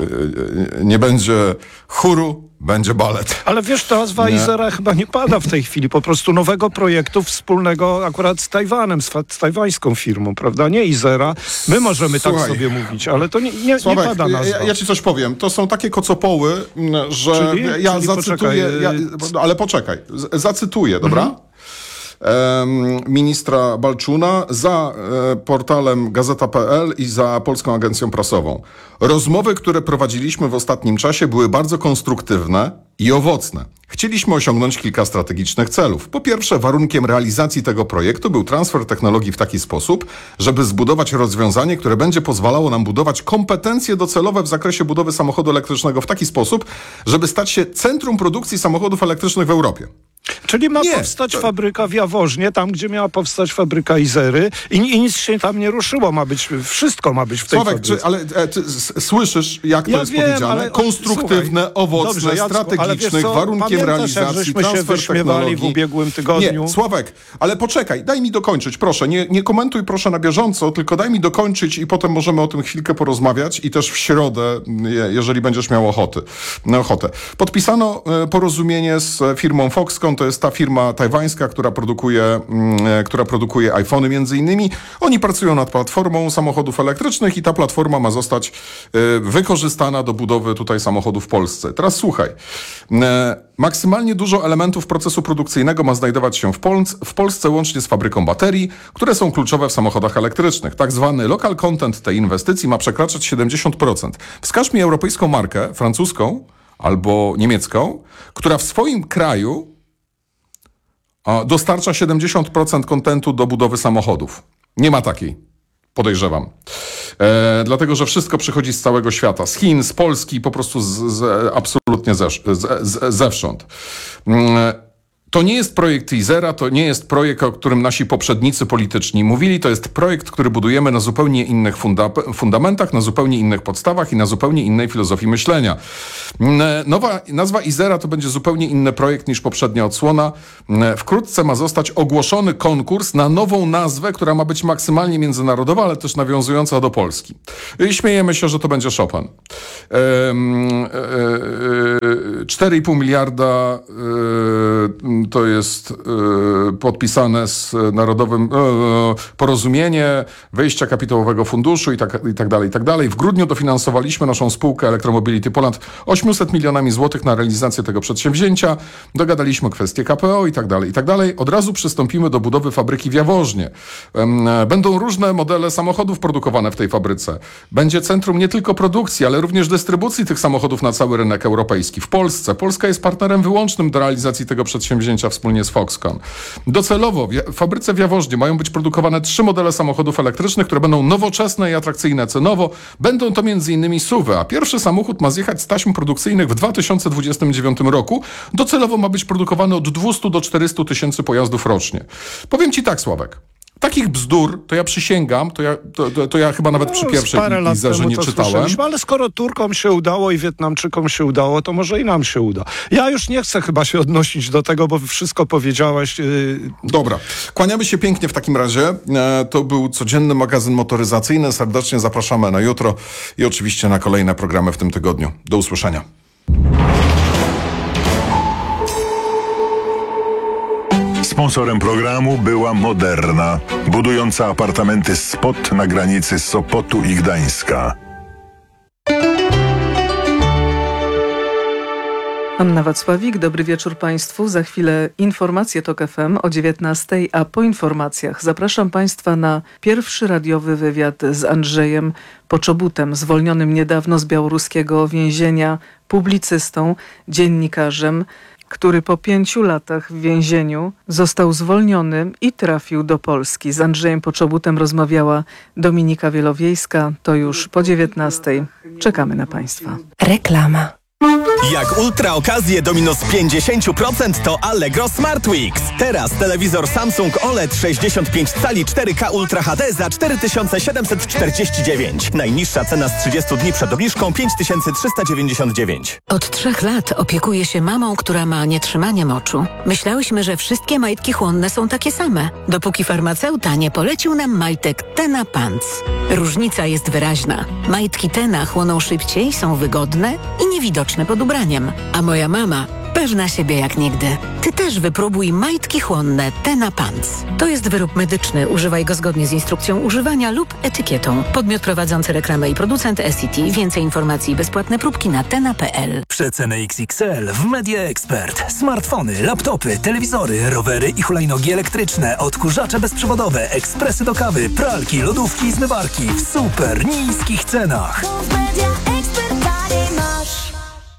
Nie będzie chóru, będzie balet. Ale wiesz, ta nazwa Izera chyba nie pada w tej chwili. Po prostu nowego projektu wspólnego akurat z Tajwanem, z, z tajwańską firmą, prawda? Nie Izera. My możemy Słuchaj, tak sobie mówić, ale to nie, nie, Sławek, nie pada nazwa. Ja, ja ci coś powiem. To są takie kocopoły, że czyli, ja czyli zacytuję... Poczekaj, ja, ale poczekaj. Z, zacytuję, dobra? Mhm. ministra Balczuna za portalem gazeta kropka pe el i za Polską Agencją Prasową. Rozmowy, które prowadziliśmy w ostatnim czasie, były bardzo konstruktywne i owocne. chcieliśmy osiągnąć kilka strategicznych celów. Po pierwsze, warunkiem realizacji tego projektu był transfer technologii w taki sposób, żeby zbudować rozwiązanie, które będzie pozwalało nam budować kompetencje docelowe w zakresie budowy samochodu elektrycznego w taki sposób, żeby stać się centrum produkcji samochodów elektrycznych w Europie. Czyli ma Nie, powstać to... fabryka w Jaworznie, tam gdzie miała powstać fabryka Izery i, i nic się tam nie ruszyło, ma być, wszystko ma być w tej Sławek, fabryce. Czy, ale e, ty s- słyszysz, jak to Ja jest wiem, powiedziane? ale- Konstruktywne, słuchaj, owocne, dobrze, Jacku, ale strategicznych, wiesz co, warunkiem pamiętasz, jak realizacji, żeśmy się transfer wyśmiewali technologii. w ubiegłym tygodniu? Nie, Sławek, ale poczekaj, daj mi dokończyć, proszę. Nie, nie komentuj proszę na bieżąco, tylko daj mi dokończyć i potem możemy o tym chwilkę porozmawiać i też w środę, je- jeżeli będziesz miał ochoty, no, ochotę. Podpisano e, porozumienie z firmą Foxconn, to jest ta firma tajwańska, która produkuje, mm, e, która produkuje iPhony między innymi. Oni pracują nad platformą samochodów elektrycznych i ta platforma ma zostać e, wykorzystana do budowy tutaj samochodów w Polsce. Teraz słuchaj. E, maksymalnie dużo elementów procesu produkcyjnego ma znajdować się w, Pol- w Polsce łącznie z fabryką baterii, które są kluczowe w samochodach elektrycznych. Tak zwany local content tej inwestycji ma przekraczać siedemdziesiąt procent. Wskaż mi europejską markę, francuską albo niemiecką, która w swoim kraju a, dostarcza siedemdziesiąt procent kontentu do budowy samochodów. Nie ma takiej. Podejrzewam. E, dlatego, że wszystko przychodzi z całego świata. Z Chin, z Polski, po prostu z, z, absolutnie zesz, z, z, zewsząd. Mm, To nie jest projekt Izera, to nie jest projekt, o którym nasi poprzednicy polityczni mówili. To jest projekt, który budujemy na zupełnie innych funda- fundamentach, na zupełnie innych podstawach i na zupełnie innej filozofii myślenia. Nowa nazwa Izera to będzie zupełnie inny projekt niż poprzednia odsłona. Wkrótce ma zostać ogłoszony konkurs na nową nazwę, która ma być maksymalnie międzynarodowa, ale też nawiązująca do Polski. I śmiejemy się, że to będzie Chopin. cztery i pół miliarda to jest y, podpisane z Narodowym y, Porozumienie Wejścia Kapitałowego Funduszu i tak, i tak dalej, i tak dalej. W grudniu dofinansowaliśmy naszą spółkę Electromobility Poland osiemset milionami złotych na realizację tego przedsięwzięcia. Dogadaliśmy kwestię K P O i tak dalej, i tak dalej. Od razu przystąpimy do budowy fabryki w Jaworznie. Będą różne modele samochodów produkowane w tej fabryce. Będzie centrum nie tylko produkcji, ale również dystrybucji tych samochodów na cały rynek europejski. W Polsce. Polska jest partnerem wyłącznym do realizacji tego przedsięwzięcia wspólnie z Foxconn. Docelowo w fabryce w Jaworznie mają być produkowane trzy modele samochodów elektrycznych, które będą nowoczesne i atrakcyjne cenowo. Będą to między innymi S U V-y, a pierwszy samochód ma zjechać z taśm produkcyjnych w dwa tysiące dwudziestym dziewiątym roku. Docelowo ma być produkowany od dwieście do czterystu tysięcy pojazdów rocznie. Powiem ci tak, Sławek. Takich bzdur, to ja przysięgam, to ja, to, to, to ja chyba nawet No, przy pierwszej parę lat Izerze temu nie to czytałem. słyszeliśmy, ale skoro Turkom się udało i Wietnamczykom się udało, to może i nam się uda. Ja już nie chcę chyba się odnosić do tego, bo wszystko powiedziałaś. Yy... Dobra. Kłaniamy się pięknie w takim razie. E, to był codzienny magazyn motoryzacyjny. Serdecznie zapraszamy na jutro i oczywiście na kolejne programy w tym tygodniu. Do usłyszenia. Sponsorem programu była Moderna, budująca apartamenty Spot na granicy Sopotu i Gdańska. Anna Wacławik, dobry wieczór Państwu. Za chwilę informacje TOK F M o dziewiętnastej, a po informacjach zapraszam Państwa na pierwszy radiowy wywiad z Andrzejem Poczobutem, zwolnionym niedawno z białoruskiego więzienia, publicystą, dziennikarzem, który po pięciu latach w więzieniu został zwolniony i trafił do Polski. Z Andrzejem Poczobutem rozmawiała Dominika Wielowiejska. To już po dziewiętnastej. Czekamy na Państwa. Reklama. Jak ultra okazje do minus pięćdziesiąt procent to Allegro Smart Weeks. Teraz telewizor Samsung O L E D sześćdziesiąt pięć cali cztery K Ultra H D za cztery tysiące siedemset czterdzieści dziewięć. Najniższa cena z trzydziestu dni przed obniżką pięć tysięcy trzysta dziewięćdziesiąt dziewięć. Od trzech lat opiekuję się mamą, która ma nietrzymanie moczu. Myślałyśmy, że wszystkie majtki chłonne są takie same, dopóki farmaceuta nie polecił nam majtek Tena Pants. Różnica jest wyraźna. Majtki Tena chłoną szybciej, są wygodne i niewidoczne pod ubraniem. A moja mama pewna siebie jak nigdy. Ty też wypróbuj majtki chłonne Tena Pants. To jest wyrób medyczny. Używaj go zgodnie z instrukcją używania lub etykietą. Podmiot prowadzący reklamę i producent S C T. Więcej informacji i bezpłatne próbki na tena kropka p l. Przeceny X X L w Media Expert. Smartfony, laptopy, telewizory, rowery i hulajnogi elektryczne, odkurzacze bezprzewodowe, ekspresy do kawy, pralki, lodówki i zmywarki w super niskich cenach.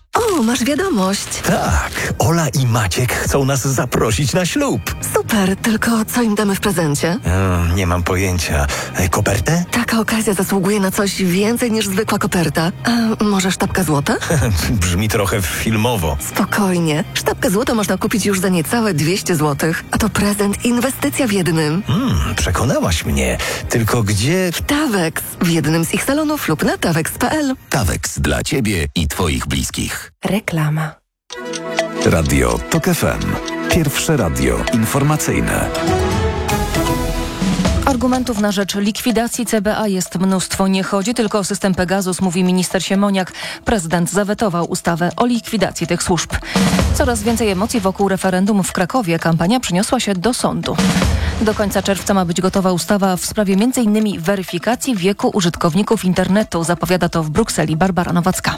O, masz wiadomość. Tak, Ola i Maciek chcą nas zaprosić na ślub. Super, tylko co im damy w prezencie? Hmm, nie mam pojęcia. E, kopertę? Taka okazja zasługuje na coś więcej niż zwykła koperta. A może sztabka złota? Brzmi trochę filmowo. Spokojnie. Sztabkę złota można kupić już za niecałe dwieście złotych. A to prezent, inwestycja w jednym. Hmm, przekonałaś mnie. Tylko gdzie... W Tawex. W jednym z ich salonów lub na tawex kropka p l. Tawex dla Ciebie i Twoich bliskich. Reklama. Radio TOK F M. Pierwsze radio informacyjne. Argumentów na rzecz likwidacji C B A jest mnóstwo. Nie chodzi tylko o system Pegasus, mówi minister Siemoniak. Prezydent zawetował ustawę o likwidacji tych służb. Coraz więcej emocji wokół referendum w Krakowie. Kampania przeniosła się do sądu. Do końca czerwca ma być gotowa ustawa w sprawie między innymi weryfikacji wieku użytkowników internetu. Zapowiada to w Brukseli Barbara Nowacka.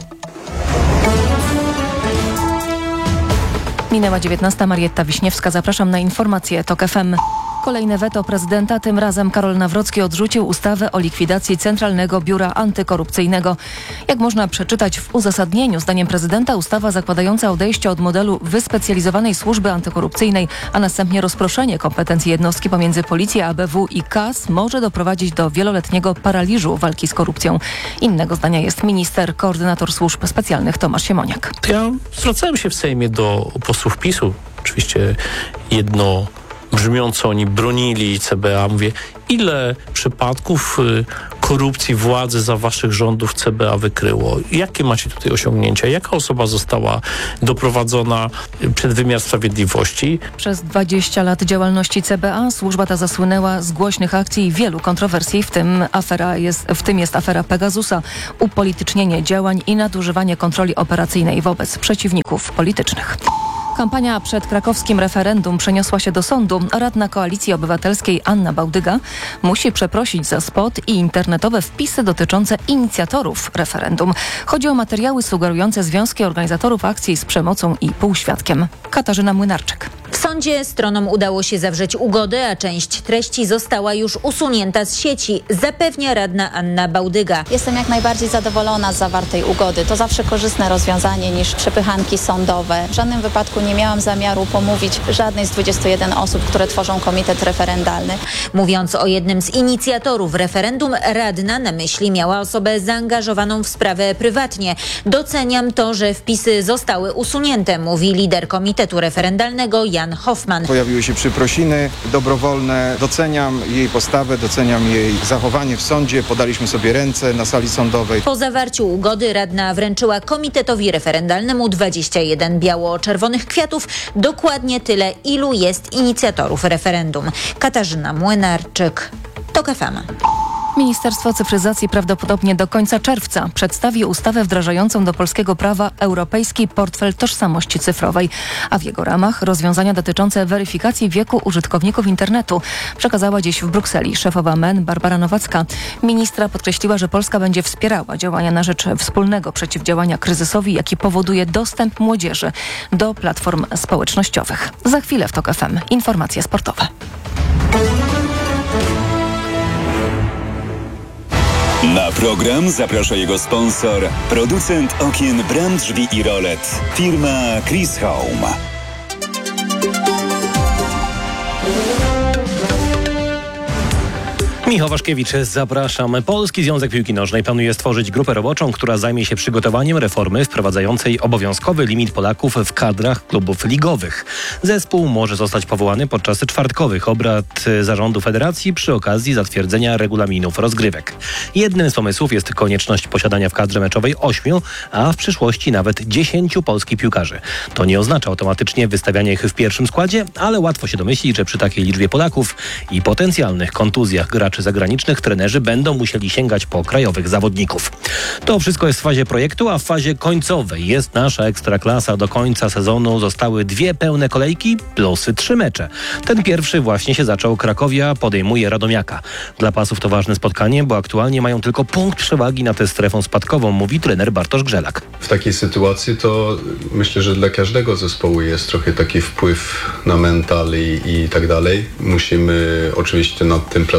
Minęła dziewiętnasta. Marietta Wiśniewska. Zapraszam na informacje TOK F M. Kolejne weto prezydenta, tym razem Karol Nawrocki odrzucił ustawę o likwidacji Centralnego Biura Antykorupcyjnego. Jak można przeczytać w uzasadnieniu, zdaniem prezydenta ustawa zakładająca odejście od modelu wyspecjalizowanej służby antykorupcyjnej, a następnie rozproszenie kompetencji jednostki pomiędzy Policję, A B W i K A S może doprowadzić do wieloletniego paraliżu walki z korupcją. Innego zdania jest minister, koordynator służb specjalnych Tomasz Siemoniak. Ja zwracałem się w Sejmie do posłów PiSu. Oczywiście jedno brzmiąco oni bronili C B A. Mówię, ile przypadków y, korupcji władzy za waszych rządów C B A wykryło? Jakie macie tutaj osiągnięcia? Jaka osoba została doprowadzona przed wymiar sprawiedliwości? Przez dwadzieścia lat działalności C B A służba ta zasłynęła z głośnych akcji i wielu kontrowersji, w tym afera jest, w tym jest afera Pegasusa, upolitycznienie działań i nadużywanie kontroli operacyjnej wobec przeciwników politycznych. Kampania przed krakowskim referendum przeniosła się do sądu. Radna Koalicji Obywatelskiej Anna Bałdyga musi przeprosić za spot i internetowe wpisy dotyczące inicjatorów referendum. Chodzi o materiały sugerujące związki organizatorów akcji z przemocą i półświadkiem. Katarzyna Młynarczyk. W sądzie stronom udało się zawrzeć ugodę, a część treści została już usunięta z sieci, zapewnia radna Anna Bałdyga. Jestem jak najbardziej zadowolona z zawartej ugody. To zawsze korzystne rozwiązanie niż przepychanki sądowe. W żadnym wypadku nie miałam zamiaru pomówić żadnej z dwudziestu jeden osób, które tworzą komitet referendalny. Mówiąc o jednym z inicjatorów referendum, radna na myśli miała osobę zaangażowaną w sprawę prywatnie. Doceniam to, że wpisy zostały usunięte, mówi lider komitetu referendalnego Jan Hoffman. Pojawiły się przeprosiny dobrowolne. Doceniam jej postawę, doceniam jej zachowanie w sądzie. Podaliśmy sobie ręce na sali sądowej. Po zawarciu ugody radna wręczyła komitetowi referendalnemu dwadzieścia jeden biało-czerwonych kwiatów. Dokładnie tyle, ilu jest inicjatorów referendum. Katarzyna Młynarczyk, TOK F M. Ministerstwo Cyfryzacji prawdopodobnie do końca czerwca przedstawi ustawę wdrażającą do polskiego prawa Europejski Portfel Tożsamości Cyfrowej, a w jego ramach rozwiązania dotyczące weryfikacji wieku użytkowników internetu, przekazała dziś w Brukseli szefowa M E N Barbara Nowacka. Ministra podkreśliła, że Polska będzie wspierała działania na rzecz wspólnego przeciwdziałania kryzysowi, jaki powoduje dostęp młodzieży do platform społecznościowych. Za chwilę w TOK F M informacje sportowe. Na program zaprasza jego sponsor, producent okien, bram, drzwi i rolet, firma Chris Home. Michał Waszkiewicz, zapraszam. Polski Związek Piłki Nożnej planuje stworzyć grupę roboczą, która zajmie się przygotowaniem reformy wprowadzającej obowiązkowy limit Polaków w kadrach klubów ligowych. Zespół może zostać powołany podczas czwartkowych obrad zarządu federacji przy okazji zatwierdzenia regulaminów rozgrywek. Jednym z pomysłów jest konieczność posiadania w kadrze meczowej ośmiu, a w przyszłości nawet dziesięciu polskich piłkarzy. To nie oznacza automatycznie wystawiania ich w pierwszym składzie, ale łatwo się domyślić, że przy takiej liczbie Polaków i potencjalnych kontuzjach graczy zagranicznych trenerzy będą musieli sięgać po krajowych zawodników. To wszystko jest w fazie projektu, a w fazie końcowej jest nasza Ekstraklasa. Do końca sezonu zostały dwie pełne kolejki plus trzy mecze. Ten pierwszy właśnie się zaczął. Krakowia podejmuje Radomiaka. Dla pasów to ważne spotkanie, bo aktualnie mają tylko punkt przewagi nad strefą spadkową, mówi trener Bartosz Grzelak. W takiej sytuacji to myślę, że dla każdego zespołu jest trochę taki wpływ na mental i, i tak dalej. Musimy oczywiście nad tym pracować.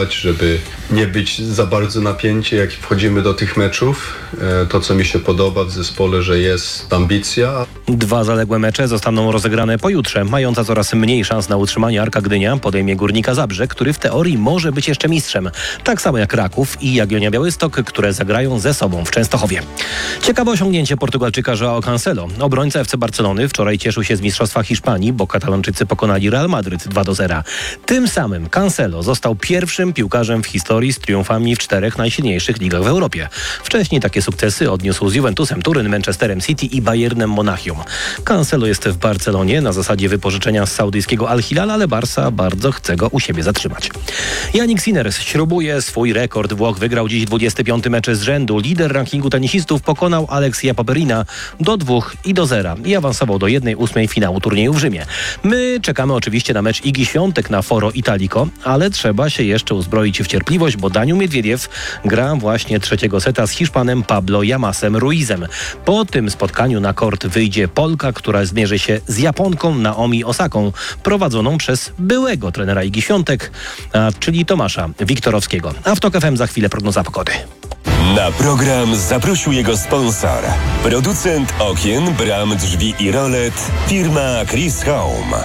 dbać, żeby nie być za bardzo napięcie, jak wchodzimy do tych meczów. To, co mi się podoba w zespole, że jest ambicja. Dwa zaległe mecze zostaną rozegrane pojutrze. Mająca coraz mniej szans na utrzymanie Arka Gdynia podejmie Górnika Zabrze, który w teorii może być jeszcze mistrzem. Tak samo jak Raków i Jagiellonia Białystok, które zagrają ze sobą w Częstochowie. Ciekawe osiągnięcie Portugalczyka João Cancelo. Obrońca F C Barcelony wczoraj cieszył się z mistrzostwa Hiszpanii, bo Katalończycy pokonali Real Madryt dwa do zera. Tym samym Cancelo został pierwszym piłkarzem w historii z triumfami w czterech najsilniejszych ligach w Europie. Wcześniej takie sukcesy odniósł z Juventusem Turyn, Manchesterem City i Bayernem Monachium. Cancelo jest w Barcelonie na zasadzie wypożyczenia z saudyjskiego Al Hilal, ale Barca bardzo chce go u siebie zatrzymać. Jannik Sinner śrubuje swój rekord. Włoch wygrał dziś dwudziesty piąty mecz z rzędu. Lider rankingu tenisistów pokonał Aleksija Paperina do dwóch i do zera i awansował do jednej ósmej finału turnieju w Rzymie. My czekamy oczywiście na mecz Igi Świątek na Foro Italico, ale trzeba się jeszcze uzbroić w cierpliwość, bo Daniel Miedwiediew gra właśnie trzeciego seta z Hiszpanem Pablo Yamasem Ruizem. Po tym spotkaniu na kort wyjdzie Polka, która zmierzy się z Japonką Naomi Osaką, prowadzoną przez byłego trenera Igi Świątek, a, czyli Tomasza Wiktorowskiego. A w Tok F M za chwilę prognoza pogody. Na program zaprosił jego sponsor. Producent okien, bram, drzwi i rolet, firma Chris Home.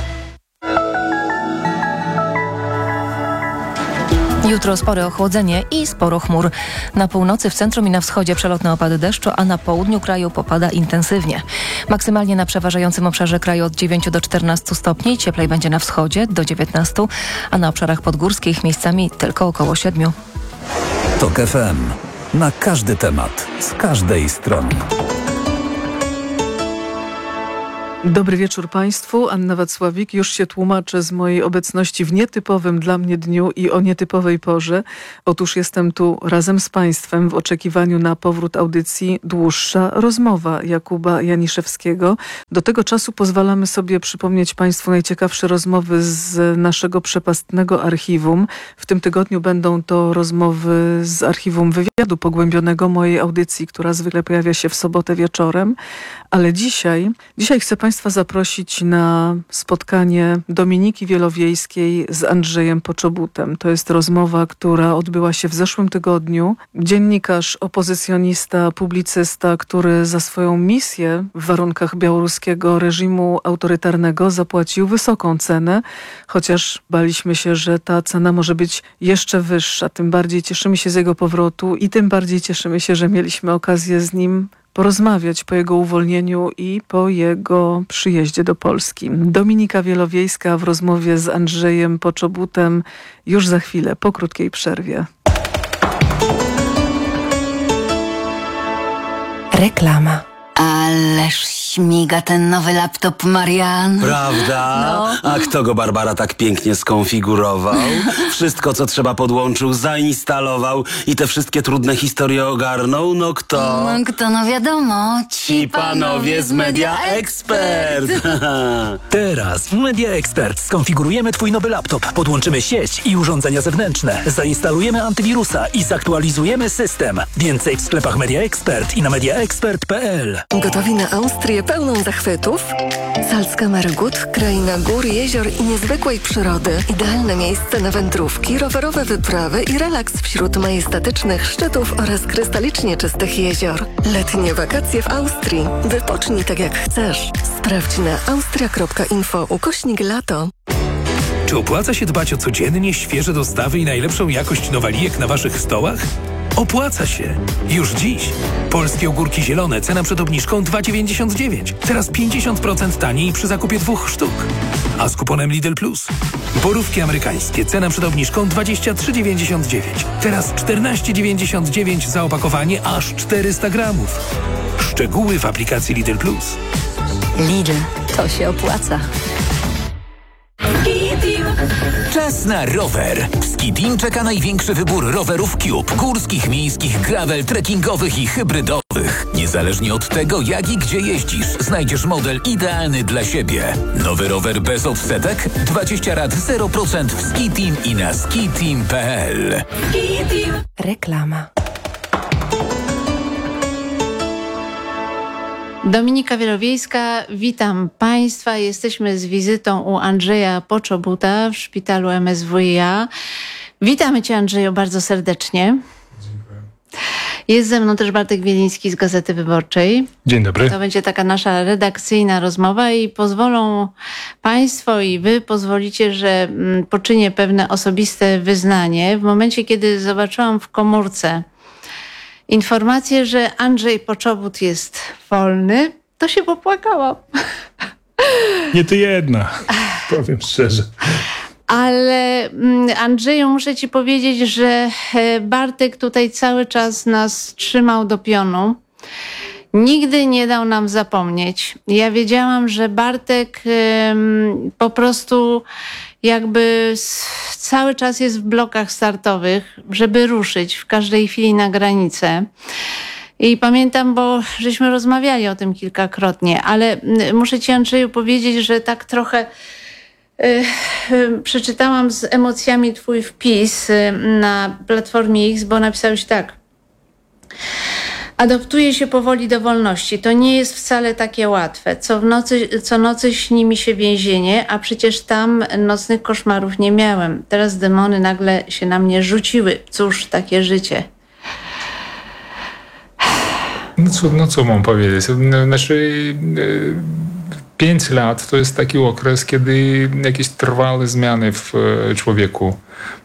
Jutro spore ochłodzenie i sporo chmur. Na północy, w centrum i na wschodzie przelotne opady deszczu, a na południu kraju popada intensywnie. Maksymalnie na przeważającym obszarze kraju od dziewięciu do czternastu stopni, cieplej będzie na wschodzie do dziewiętnastu, a na obszarach podgórskich miejscami tylko około siedmiu. Tok F M. Na każdy temat, z każdej strony. Dobry wieczór Państwu. Anna Wacławik. Już się tłumaczę z mojej obecności w nietypowym dla mnie dniu i o nietypowej porze. Otóż jestem tu razem z Państwem w oczekiwaniu na powrót audycji Dłuższa rozmowa Jakuba Janiszewskiego. Do tego czasu pozwalamy sobie przypomnieć Państwu najciekawsze rozmowy z naszego przepastnego archiwum. W tym tygodniu będą to rozmowy z archiwum wywiadu pogłębionego mojej audycji, która zwykle pojawia się w sobotę wieczorem. Ale dzisiaj, dzisiaj chcę Państwa Państwa zaprosić na spotkanie Dominiki Wielowiejskiej z Andrzejem Poczobutem. To jest rozmowa, która odbyła się w zeszłym tygodniu. Dziennikarz, opozycjonista, publicysta, który za swoją misję w warunkach białoruskiego reżimu autorytarnego zapłacił wysoką cenę, chociaż baliśmy się, że ta cena może być jeszcze wyższa. Tym bardziej cieszymy się z jego powrotu i tym bardziej cieszymy się, że mieliśmy okazję z nim porozmawiać po jego uwolnieniu i po jego przyjeździe do Polski. Dominika Wielowiejska w rozmowie z Andrzejem Poczobutem już za chwilę, po krótkiej przerwie. Reklama. Ależ śmiga ten nowy laptop, Marian. Prawda? No. A kto go, Barbara, tak pięknie skonfigurował? Wszystko, co trzeba, podłączył, zainstalował i te wszystkie trudne historie ogarnął? No kto? No kto, no wiadomo. Ci panowie z Media Expert. Teraz w Media Expert skonfigurujemy Twój nowy laptop, podłączymy sieć i urządzenia zewnętrzne, zainstalujemy antywirusa i zaktualizujemy system. Więcej w sklepach Media Expert i na mediaexpert kropka p l. Gotowi na Austrię pełną zachwytów? Salzkammergut, kraina gór, jezior i niezwykłej przyrody. Idealne miejsce na wędrówki, rowerowe wyprawy i relaks wśród majestatycznych szczytów oraz krystalicznie czystych jezior. Letnie wakacje w Austrii. Wypocznij tak jak chcesz. Sprawdź na austria kropka info ukośnik lato. Czy opłaca się dbać o codziennie świeże dostawy i najlepszą jakość nowalijek na Waszych stołach? Opłaca się. Już dziś. Polskie ogórki zielone, cena przed obniżką dwa dziewięćdziesiąt dziewięć. Teraz pięćdziesiąt procent taniej przy zakupie dwóch sztuk. A z kuponem Lidl Plus. Borówki amerykańskie, cena przed obniżką dwadzieścia trzy dziewięćdziesiąt dziewięć. Teraz czternaście dziewięćdziesiąt dziewięć za opakowanie aż czterysta gramów. Szczegóły w aplikacji Lidl Plus. Lidl, to się opłaca. Czas na rower. W Ski-Team czeka największy wybór rowerów Cube. Górskich, miejskich, gravel, trekkingowych i hybrydowych. Niezależnie od tego, jak i gdzie jeździsz, znajdziesz model idealny dla siebie. Nowy rower bez odsetek? dwadzieścia rat zero procent w Ski-Team i na ski team kropka p l. Reklama. Dominika Wielowiejska, witam Państwa. Jesteśmy z wizytą u Andrzeja Poczobuta w szpitalu M S W iA. Witamy Cię, Andrzeju, bardzo serdecznie. Jest ze mną też Bartek Wieliński z Gazety Wyborczej. Dzień dobry. To będzie taka nasza redakcyjna rozmowa i pozwolą Państwo i Wy pozwolicie, że poczynię pewne osobiste wyznanie. W momencie, kiedy zobaczyłam w komórce informację, że Andrzej Poczobut jest wolny, to się popłakałam. Nie ty jedna, powiem szczerze. Ale Andrzeju, muszę Ci powiedzieć, że Bartek tutaj cały czas nas trzymał do pionu. Nigdy nie dał nam zapomnieć. Ja wiedziałam, że Bartek um, po prostu jakby cały czas jest w blokach startowych, żeby ruszyć w każdej chwili na granicę. I pamiętam, bo żeśmy rozmawiali o tym kilkakrotnie, ale muszę Ci, Andrzeju, powiedzieć, że tak trochę przeczytałam z emocjami twój wpis na Platformie X, bo napisałeś tak. Adoptuje się powoli do wolności. To nie jest wcale takie łatwe. Co, w nocy, co nocy śni mi się więzienie, a przecież tam nocnych koszmarów nie miałem. Teraz demony nagle się na mnie rzuciły. Cóż, takie życie. No co, no co mam powiedzieć? Znaczy... Pięć lat to jest taki okres, kiedy jakieś trwałe zmiany w człowieku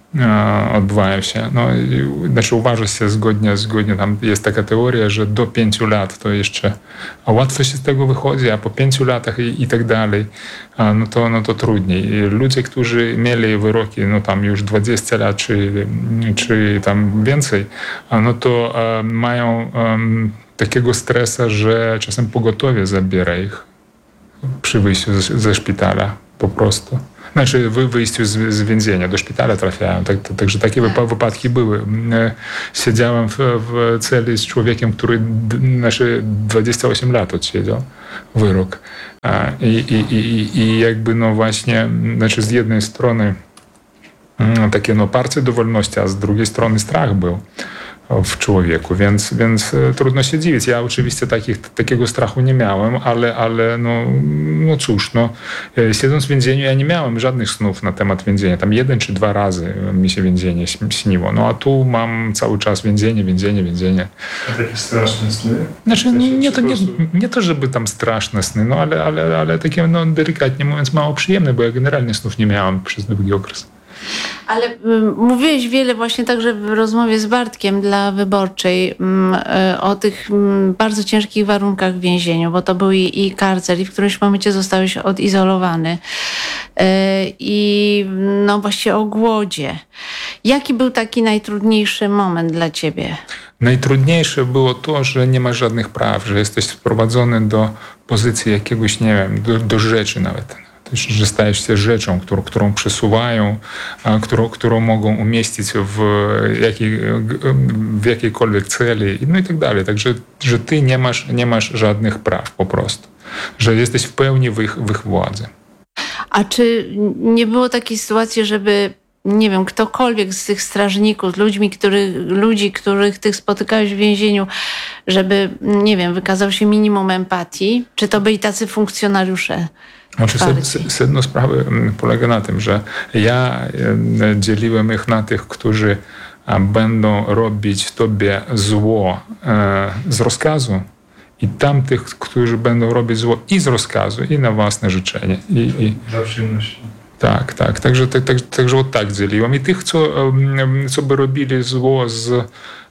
e, odbywają się. No, znaczy uważa się zgodnie, zgodnie, tam jest taka teoria, że do pięciu lat to jeszcze a łatwo się z tego wychodzi, a po pięciu latach i, i tak dalej, a, no, to, no to trudniej. I ludzie, którzy mieli wyroki no tam już dwadzieścia lat czy, czy tam więcej, a, no to a, mają a, takiego stresa, że czasem pogotowie zabiera ich przy wyjściu ze, ze szpitala po prostu. Znaczy wy wyjściu z, z więzienia, do szpitala trafiają. Tak, to, także takie wypadki były. Siedziałem w, w celi z człowiekiem, który znaczy dwadzieścia osiem lat odsiedział wyrok. I, i, i, i jakby no właśnie, znaczy z jednej strony takie no parcie do wolności, a z drugiej strony strach był w człowieku, więc, więc trudno się dziwić. Ja oczywiście takich, takiego strachu nie miałem, ale, ale no, no cóż, no, siedząc w więzieniu ja nie miałem żadnych snów na temat więzienia. Tam jeden czy dwa razy mi się więzienie śniło. No a tu mam cały czas więzienie, więzienie, więzienie. A takie straszne sny? Znaczy nie to, nie, nie to, żeby tam straszne sny, no ale, ale, ale takie no, delikatnie mówiąc mało przyjemne, bo ja generalnie snów nie miałem przez długi okres. Ale y, mówiłeś wiele właśnie także w rozmowie z Bartkiem dla Wyborczej y, o tych y, bardzo ciężkich warunkach w więzieniu, bo to był i, i karcel i w którymś momencie zostałeś odizolowany y, i no właściwie o głodzie. Jaki był taki najtrudniejszy moment dla ciebie? Najtrudniejsze było to, że nie masz żadnych praw, że jesteś sprowadzony do pozycji jakiegoś, nie wiem, do, do rzeczy nawet. Że stajesz się rzeczą, którą, którą przesuwają, a, którą, którą mogą umieścić w, jakiej, w jakiejkolwiek celi, no i tak dalej. Także, że ty nie masz, nie masz żadnych praw po prostu. Że jesteś w pełni w ich, w ich władzy. A czy nie było takiej sytuacji, żeby nie wiem, ktokolwiek z tych strażników, ludźmi, który, ludzi, których ty spotykałeś w więzieniu, żeby, nie wiem, wykazał się minimum empatii? Czy to byli tacy funkcjonariusze? Znaczy, sedno sprawy polega na tym, że ja dzieliłem ich na tych, którzy będą robić tobie zło z rozkazu i tamtych, którzy będą robić zło i z rozkazu, i na własne życzenie. I, i... Dla przyjemności. Tak, tak. Także, tak, tak, także od tak dzieliłem. I tych, co, co by robili zło z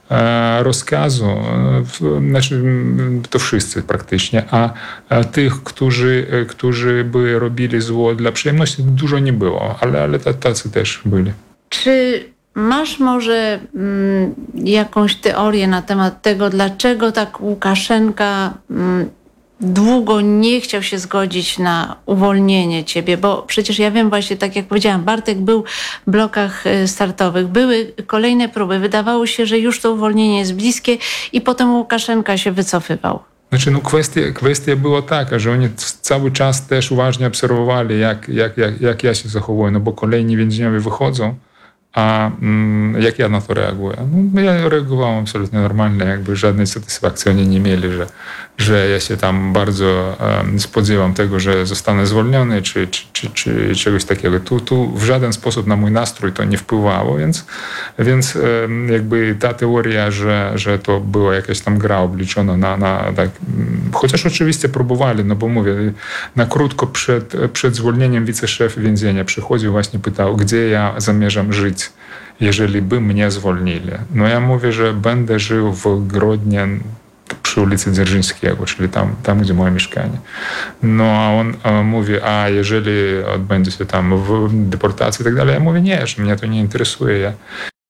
rozkazu, znaczy to wszyscy praktycznie, a, a tych, którzy, którzy by robili zło dla przyjemności, dużo nie było, ale, ale tacy też byli. Czy masz może mm, jakąś teorię na temat tego, dlaczego tak Łukaszenka mm, długo nie chciał się zgodzić na uwolnienie ciebie, bo przecież ja wiem właśnie, tak jak powiedziałam, Bartek był w blokach startowych, były kolejne próby, wydawało się, że już to uwolnienie jest bliskie i potem Łukaszenka się wycofywał. Znaczy, no kwestia, kwestia była taka, że oni cały czas też uważnie obserwowali, jak, jak, jak, jak ja się zachowuję, no bo kolejni więźniowie wychodzą, a mm, jak ja na to reaguję? No, ja reagowałem absolutnie normalnie, jakby żadnej satysfakcji oni nie mieli, że, że ja się tam bardzo um, spodziewam tego, że zostanę zwolniony, czy, czy, czy, czy czegoś takiego. Tu, tu w żaden sposób na mój nastrój to nie wpływało, więc, więc um, jakby ta teoria, że, że to była jakaś tam gra obliczona na, na tak, chociaż oczywiście próbowali, no bo mówię, na krótko przed, przed zwolnieniem wiceszef więzienia przychodził, właśnie pytał, gdzie ja zamierzam żyć, jeżeli by mnie zwolnili. No ja mówię, że będę żył w Grodnie przy ulicy Dzierżyńskiego, czyli tam, tam gdzie moje mieszkanie. No a on a mówi, a jeżeli odbędzie się tam w deportacji i tak dalej, ja mówię, nie, że mnie to nie interesuje, ja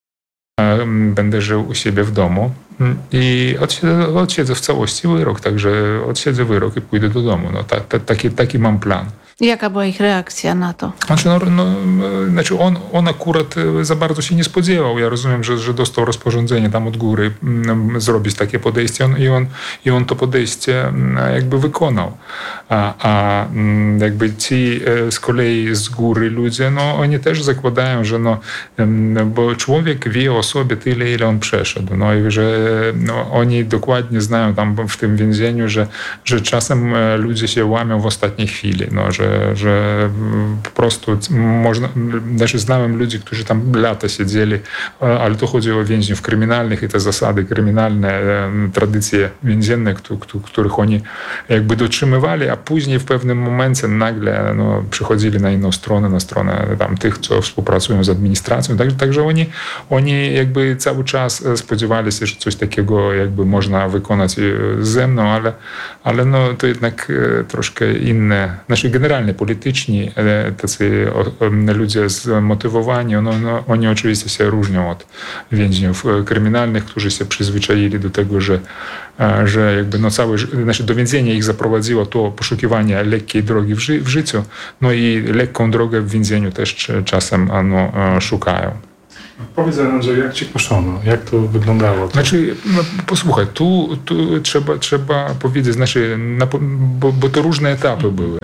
będę żył u siebie w domu i odsiedzę, odsiedzę w całości wyrok, także odsiedzę wyrok i pójdę do domu. No, ta, ta, taki, taki mam plan. Jaka była ich reakcja na to? Znaczy, no, no, znaczy on, on akurat za bardzo się nie spodziewał. Ja rozumiem, że, że dostał rozporządzenie tam od góry m, zrobić takie podejście on, i, on, i on to podejście jakby wykonał. A, a jakby ci z kolei z góry ludzie, no oni też zakładają, że no, bo człowiek wie o sobie tyle, ile on przeszedł. No i że no, oni dokładnie znają tam w tym więzieniu, że, że czasem ludzie się łamią w ostatniej chwili, no, że że po prostu można, znaczy znałem ludzi, którzy tam lata siedzieli, ale to chodzi o więźniów kryminalnych i te zasady kryminalne, tradycje więzienne, których oni jakby dotrzymywali, a później w pewnym momencie nagle no, przychodzili na inną stronę, na stronę tam tych, co współpracują z administracją. Także, także oni, oni jakby cały czas spodziewali się, że coś takiego jakby można wykonać ze mną, ale, ale no, to jednak troszkę inne, znaczy generalnie polityczni, tacy ludzie zmotywowani, no, no, oni oczywiście się różnią od więźniów kryminalnych, którzy się przyzwyczaili do tego, że, że jakby no całe, znaczy do więzienia ich zaprowadziło to poszukiwanie lekkiej drogi w, ży, w życiu, no i lekką drogę w więzieniu też czasem no, szukają. Powiedz, Andrzej, jak cię kuszono? Jak to wyglądało? Znaczy, no, posłuchaj, tu, tu trzeba, trzeba powiedzieć, znaczy, na, bo, bo to różne etapy były.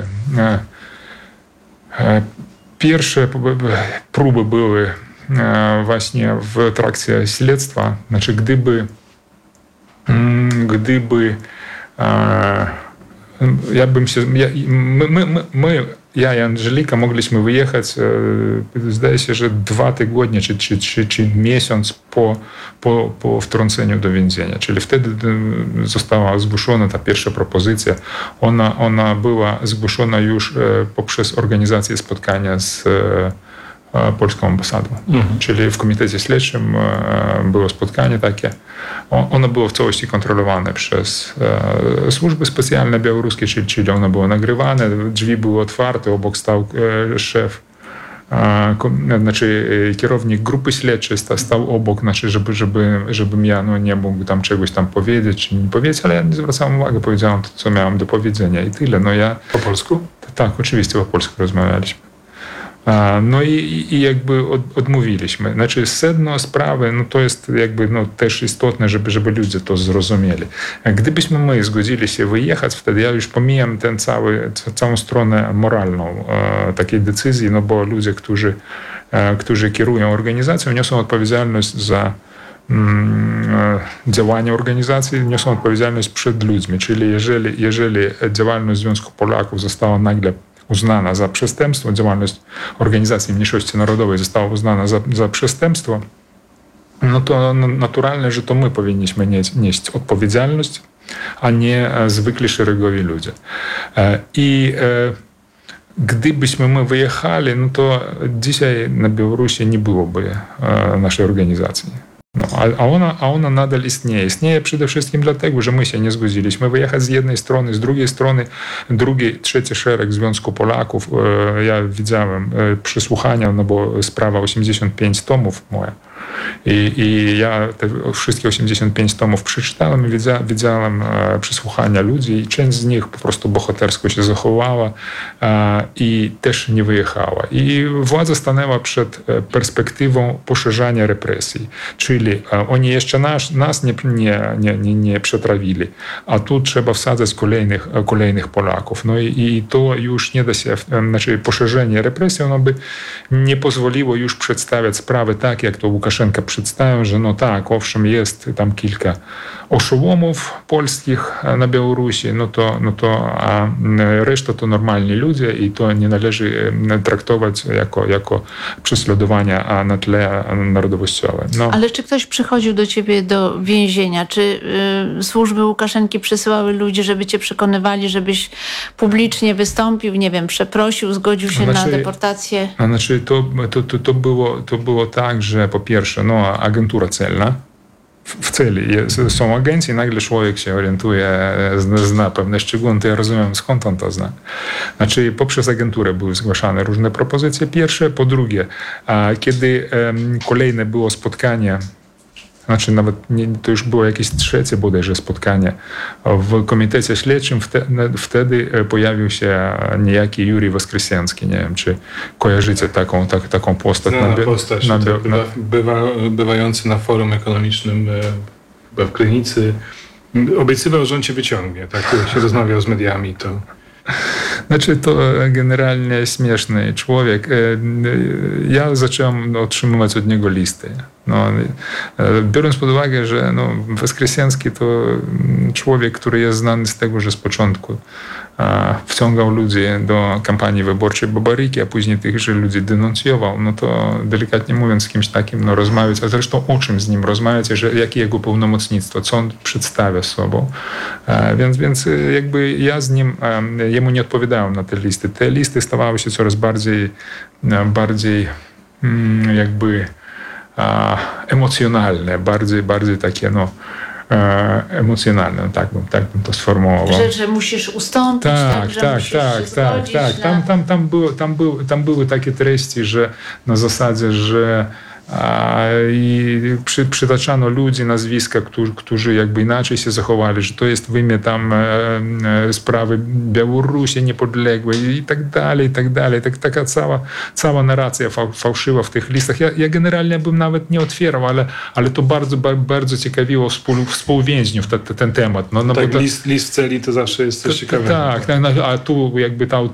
Pierwsze próby były właśnie w trakcie śledztwa. Znaczy, gdyby, gdyby ja bym się, ja, my, my, my, ja i Angelika mogliśmy wyjechać, zdaje się, że dwa tygodnie czy, czy, czy, czy miesiąc po, po, po wtrąceniu do więzienia. Czyli wtedy została zgłoszona ta pierwsza propozycja. Ona, ona była zgłoszona już poprzez organizację spotkania z polską ambasadą. Mhm. Czyli w komitecie śledczym było spotkanie takie. Ono było w całości kontrolowane przez służby specjalne białoruskie, czyli, czyli ono było nagrywane, drzwi były otwarte, obok stał szef, znaczy kierownik grupy śledczej stał obok, znaczy, żeby, żeby, żebym ja no, nie mógł tam czegoś tam powiedzieć, czy nie powiedzieć, ale ja nie zwracałem uwagi, powiedziałem to, co miałem do powiedzenia i tyle. No, ja... Po polsku? Tak, oczywiście po polsku rozmawialiśmy. No i, i jakby od, odmówiliśmy. Znaczy sedno sprawy, no to jest jakby no, też istotne, żeby, żeby ludzie to zrozumieli. Gdybyśmy my zgodzili się wyjechać, wtedy ja już pomijam tę cały, całą stronę moralną e, takiej decyzji, no bo ludzie, którzy, e, którzy kierują organizacją, niosą odpowiedzialność za mm, działanie organizacji, niosą odpowiedzialność przed ludźmi. Czyli jeżeli, jeżeli działalność Związku Polaków została nagle uznana za przestępstwo, działalność organizacji mniejszości narodowej została uznana za, za przestępstwo, no to naturalne, że to my powinniśmy nieść, nieść odpowiedzialność, a nie zwykli szeregowi ludzie. I gdybyśmy my wyjechali, no to dzisiaj na Białorusi nie byłoby naszej organizacji. No, a, ona, a ona nadal istnieje. Istnieje przede wszystkim dlatego, że my się nie zgodziliśmy wyjechać z jednej strony, z drugiej strony drugi, trzeci szereg Związku Polaków. Ja widziałem przesłuchania, no bo sprawa osiemdziesiąt pięć tomów moja. I, i ja te wszystkie osiemdziesiąt pięć tomów przeczytałem i widziałem, widziałem e, przesłuchania ludzi i część z nich po prostu bohatersko się zachowała e, i też nie wyjechała. I władza stanęła przed perspektywą poszerzania represji, czyli e, oni jeszcze nas, nas nie, nie, nie, nie, nie przetrawili, a tu trzeba wsadzać kolejnych, kolejnych Polaków. No i, i to już nie da się, znaczy poszerzenie represji, ono by nie pozwoliło już przedstawiać sprawy tak, jak to Łukaszenka przedstawił, że no tak, owszem, jest tam kilka oszołomów polskich na Białorusi, no to, no to a reszta to normalni ludzie i to nie należy traktować jako, jako prześladowania na tle narodowościowym. No. Ale czy ktoś przychodził do ciebie do więzienia? Czy y, służby Łukaszenki przysyłały ludzi, żeby cię przekonywali, żebyś publicznie wystąpił, nie wiem, przeprosił, zgodził się znaczy, na deportację? Znaczy to, to, to, to, było, to było tak, że po pierwsze, no, agentura celna, w celi jest, są agenci, nagle człowiek się orientuje, zna pewne szczegóły, to ja rozumiem, skąd on to zna. Znaczy poprzez agenturę były zgłaszane różne propozycje pierwsze, po drugie, kiedy kolejne było spotkanie, znaczy nawet nie, to już było jakieś trzecie bodajże spotkanie w komitecie śledczym, wtedy, wtedy pojawił się niejaki Jurij Woskresensky. Nie wiem, czy kojarzycie taką, tak, taką postać. Znana na, postać, na, tak, na, bywa, bywający na forum ekonomicznym chyba w Krynicy. Obiecywał, że on cię wyciągnie. Tak się rozmawiał z mediami, to... Znaczy to generalnie śmieszny człowiek. Ja zacząłem otrzymywać od niego listy. No, biorąc pod uwagę, że no, Woskresensky to człowiek, który jest znany z tego, że z początku a, wciągał ludzi do kampanii wyborczej Babaryki, a później tychże ludzi denuncjował, no to delikatnie mówiąc z kimś takim no, rozmawiać, a zresztą o czym z nim rozmawiać, że jakie jego pełnomocnictwo, co on przedstawia sobą. A, więc, więc jakby ja z nim, a, jemu nie odpowiadałem na te listy. Te listy stawały się coraz bardziej, bardziej mm, jakby a, emocjonalne, bardziej, bardziej takie no, e, emocjonalne, tak bym, tak bym to sformułował. Że, że musisz ustąpić, tak, tak, że tak, musisz tak, się tak, tak. Tam, tam, tam, było, tam, były, tam były takie treści, że na zasadzie, że a, i przy, przytaczano ludzi, nazwiska, którzy, którzy jakby inaczej się zachowali, że to jest w imię tam e, e, sprawy Białorusi niepodległej i tak dalej, i tak dalej. Tak, taka cała, cała narracja fał, fałszywa w tych listach. Ja, ja generalnie bym nawet nie otwierał, ale, ale to bardzo, bardzo ciekawiło współ, współwięźniów te, te, ten temat. No, no tak, bo to, list, list celi to zawsze jest coś ciekawego. Tak, tak, a tu jakby ta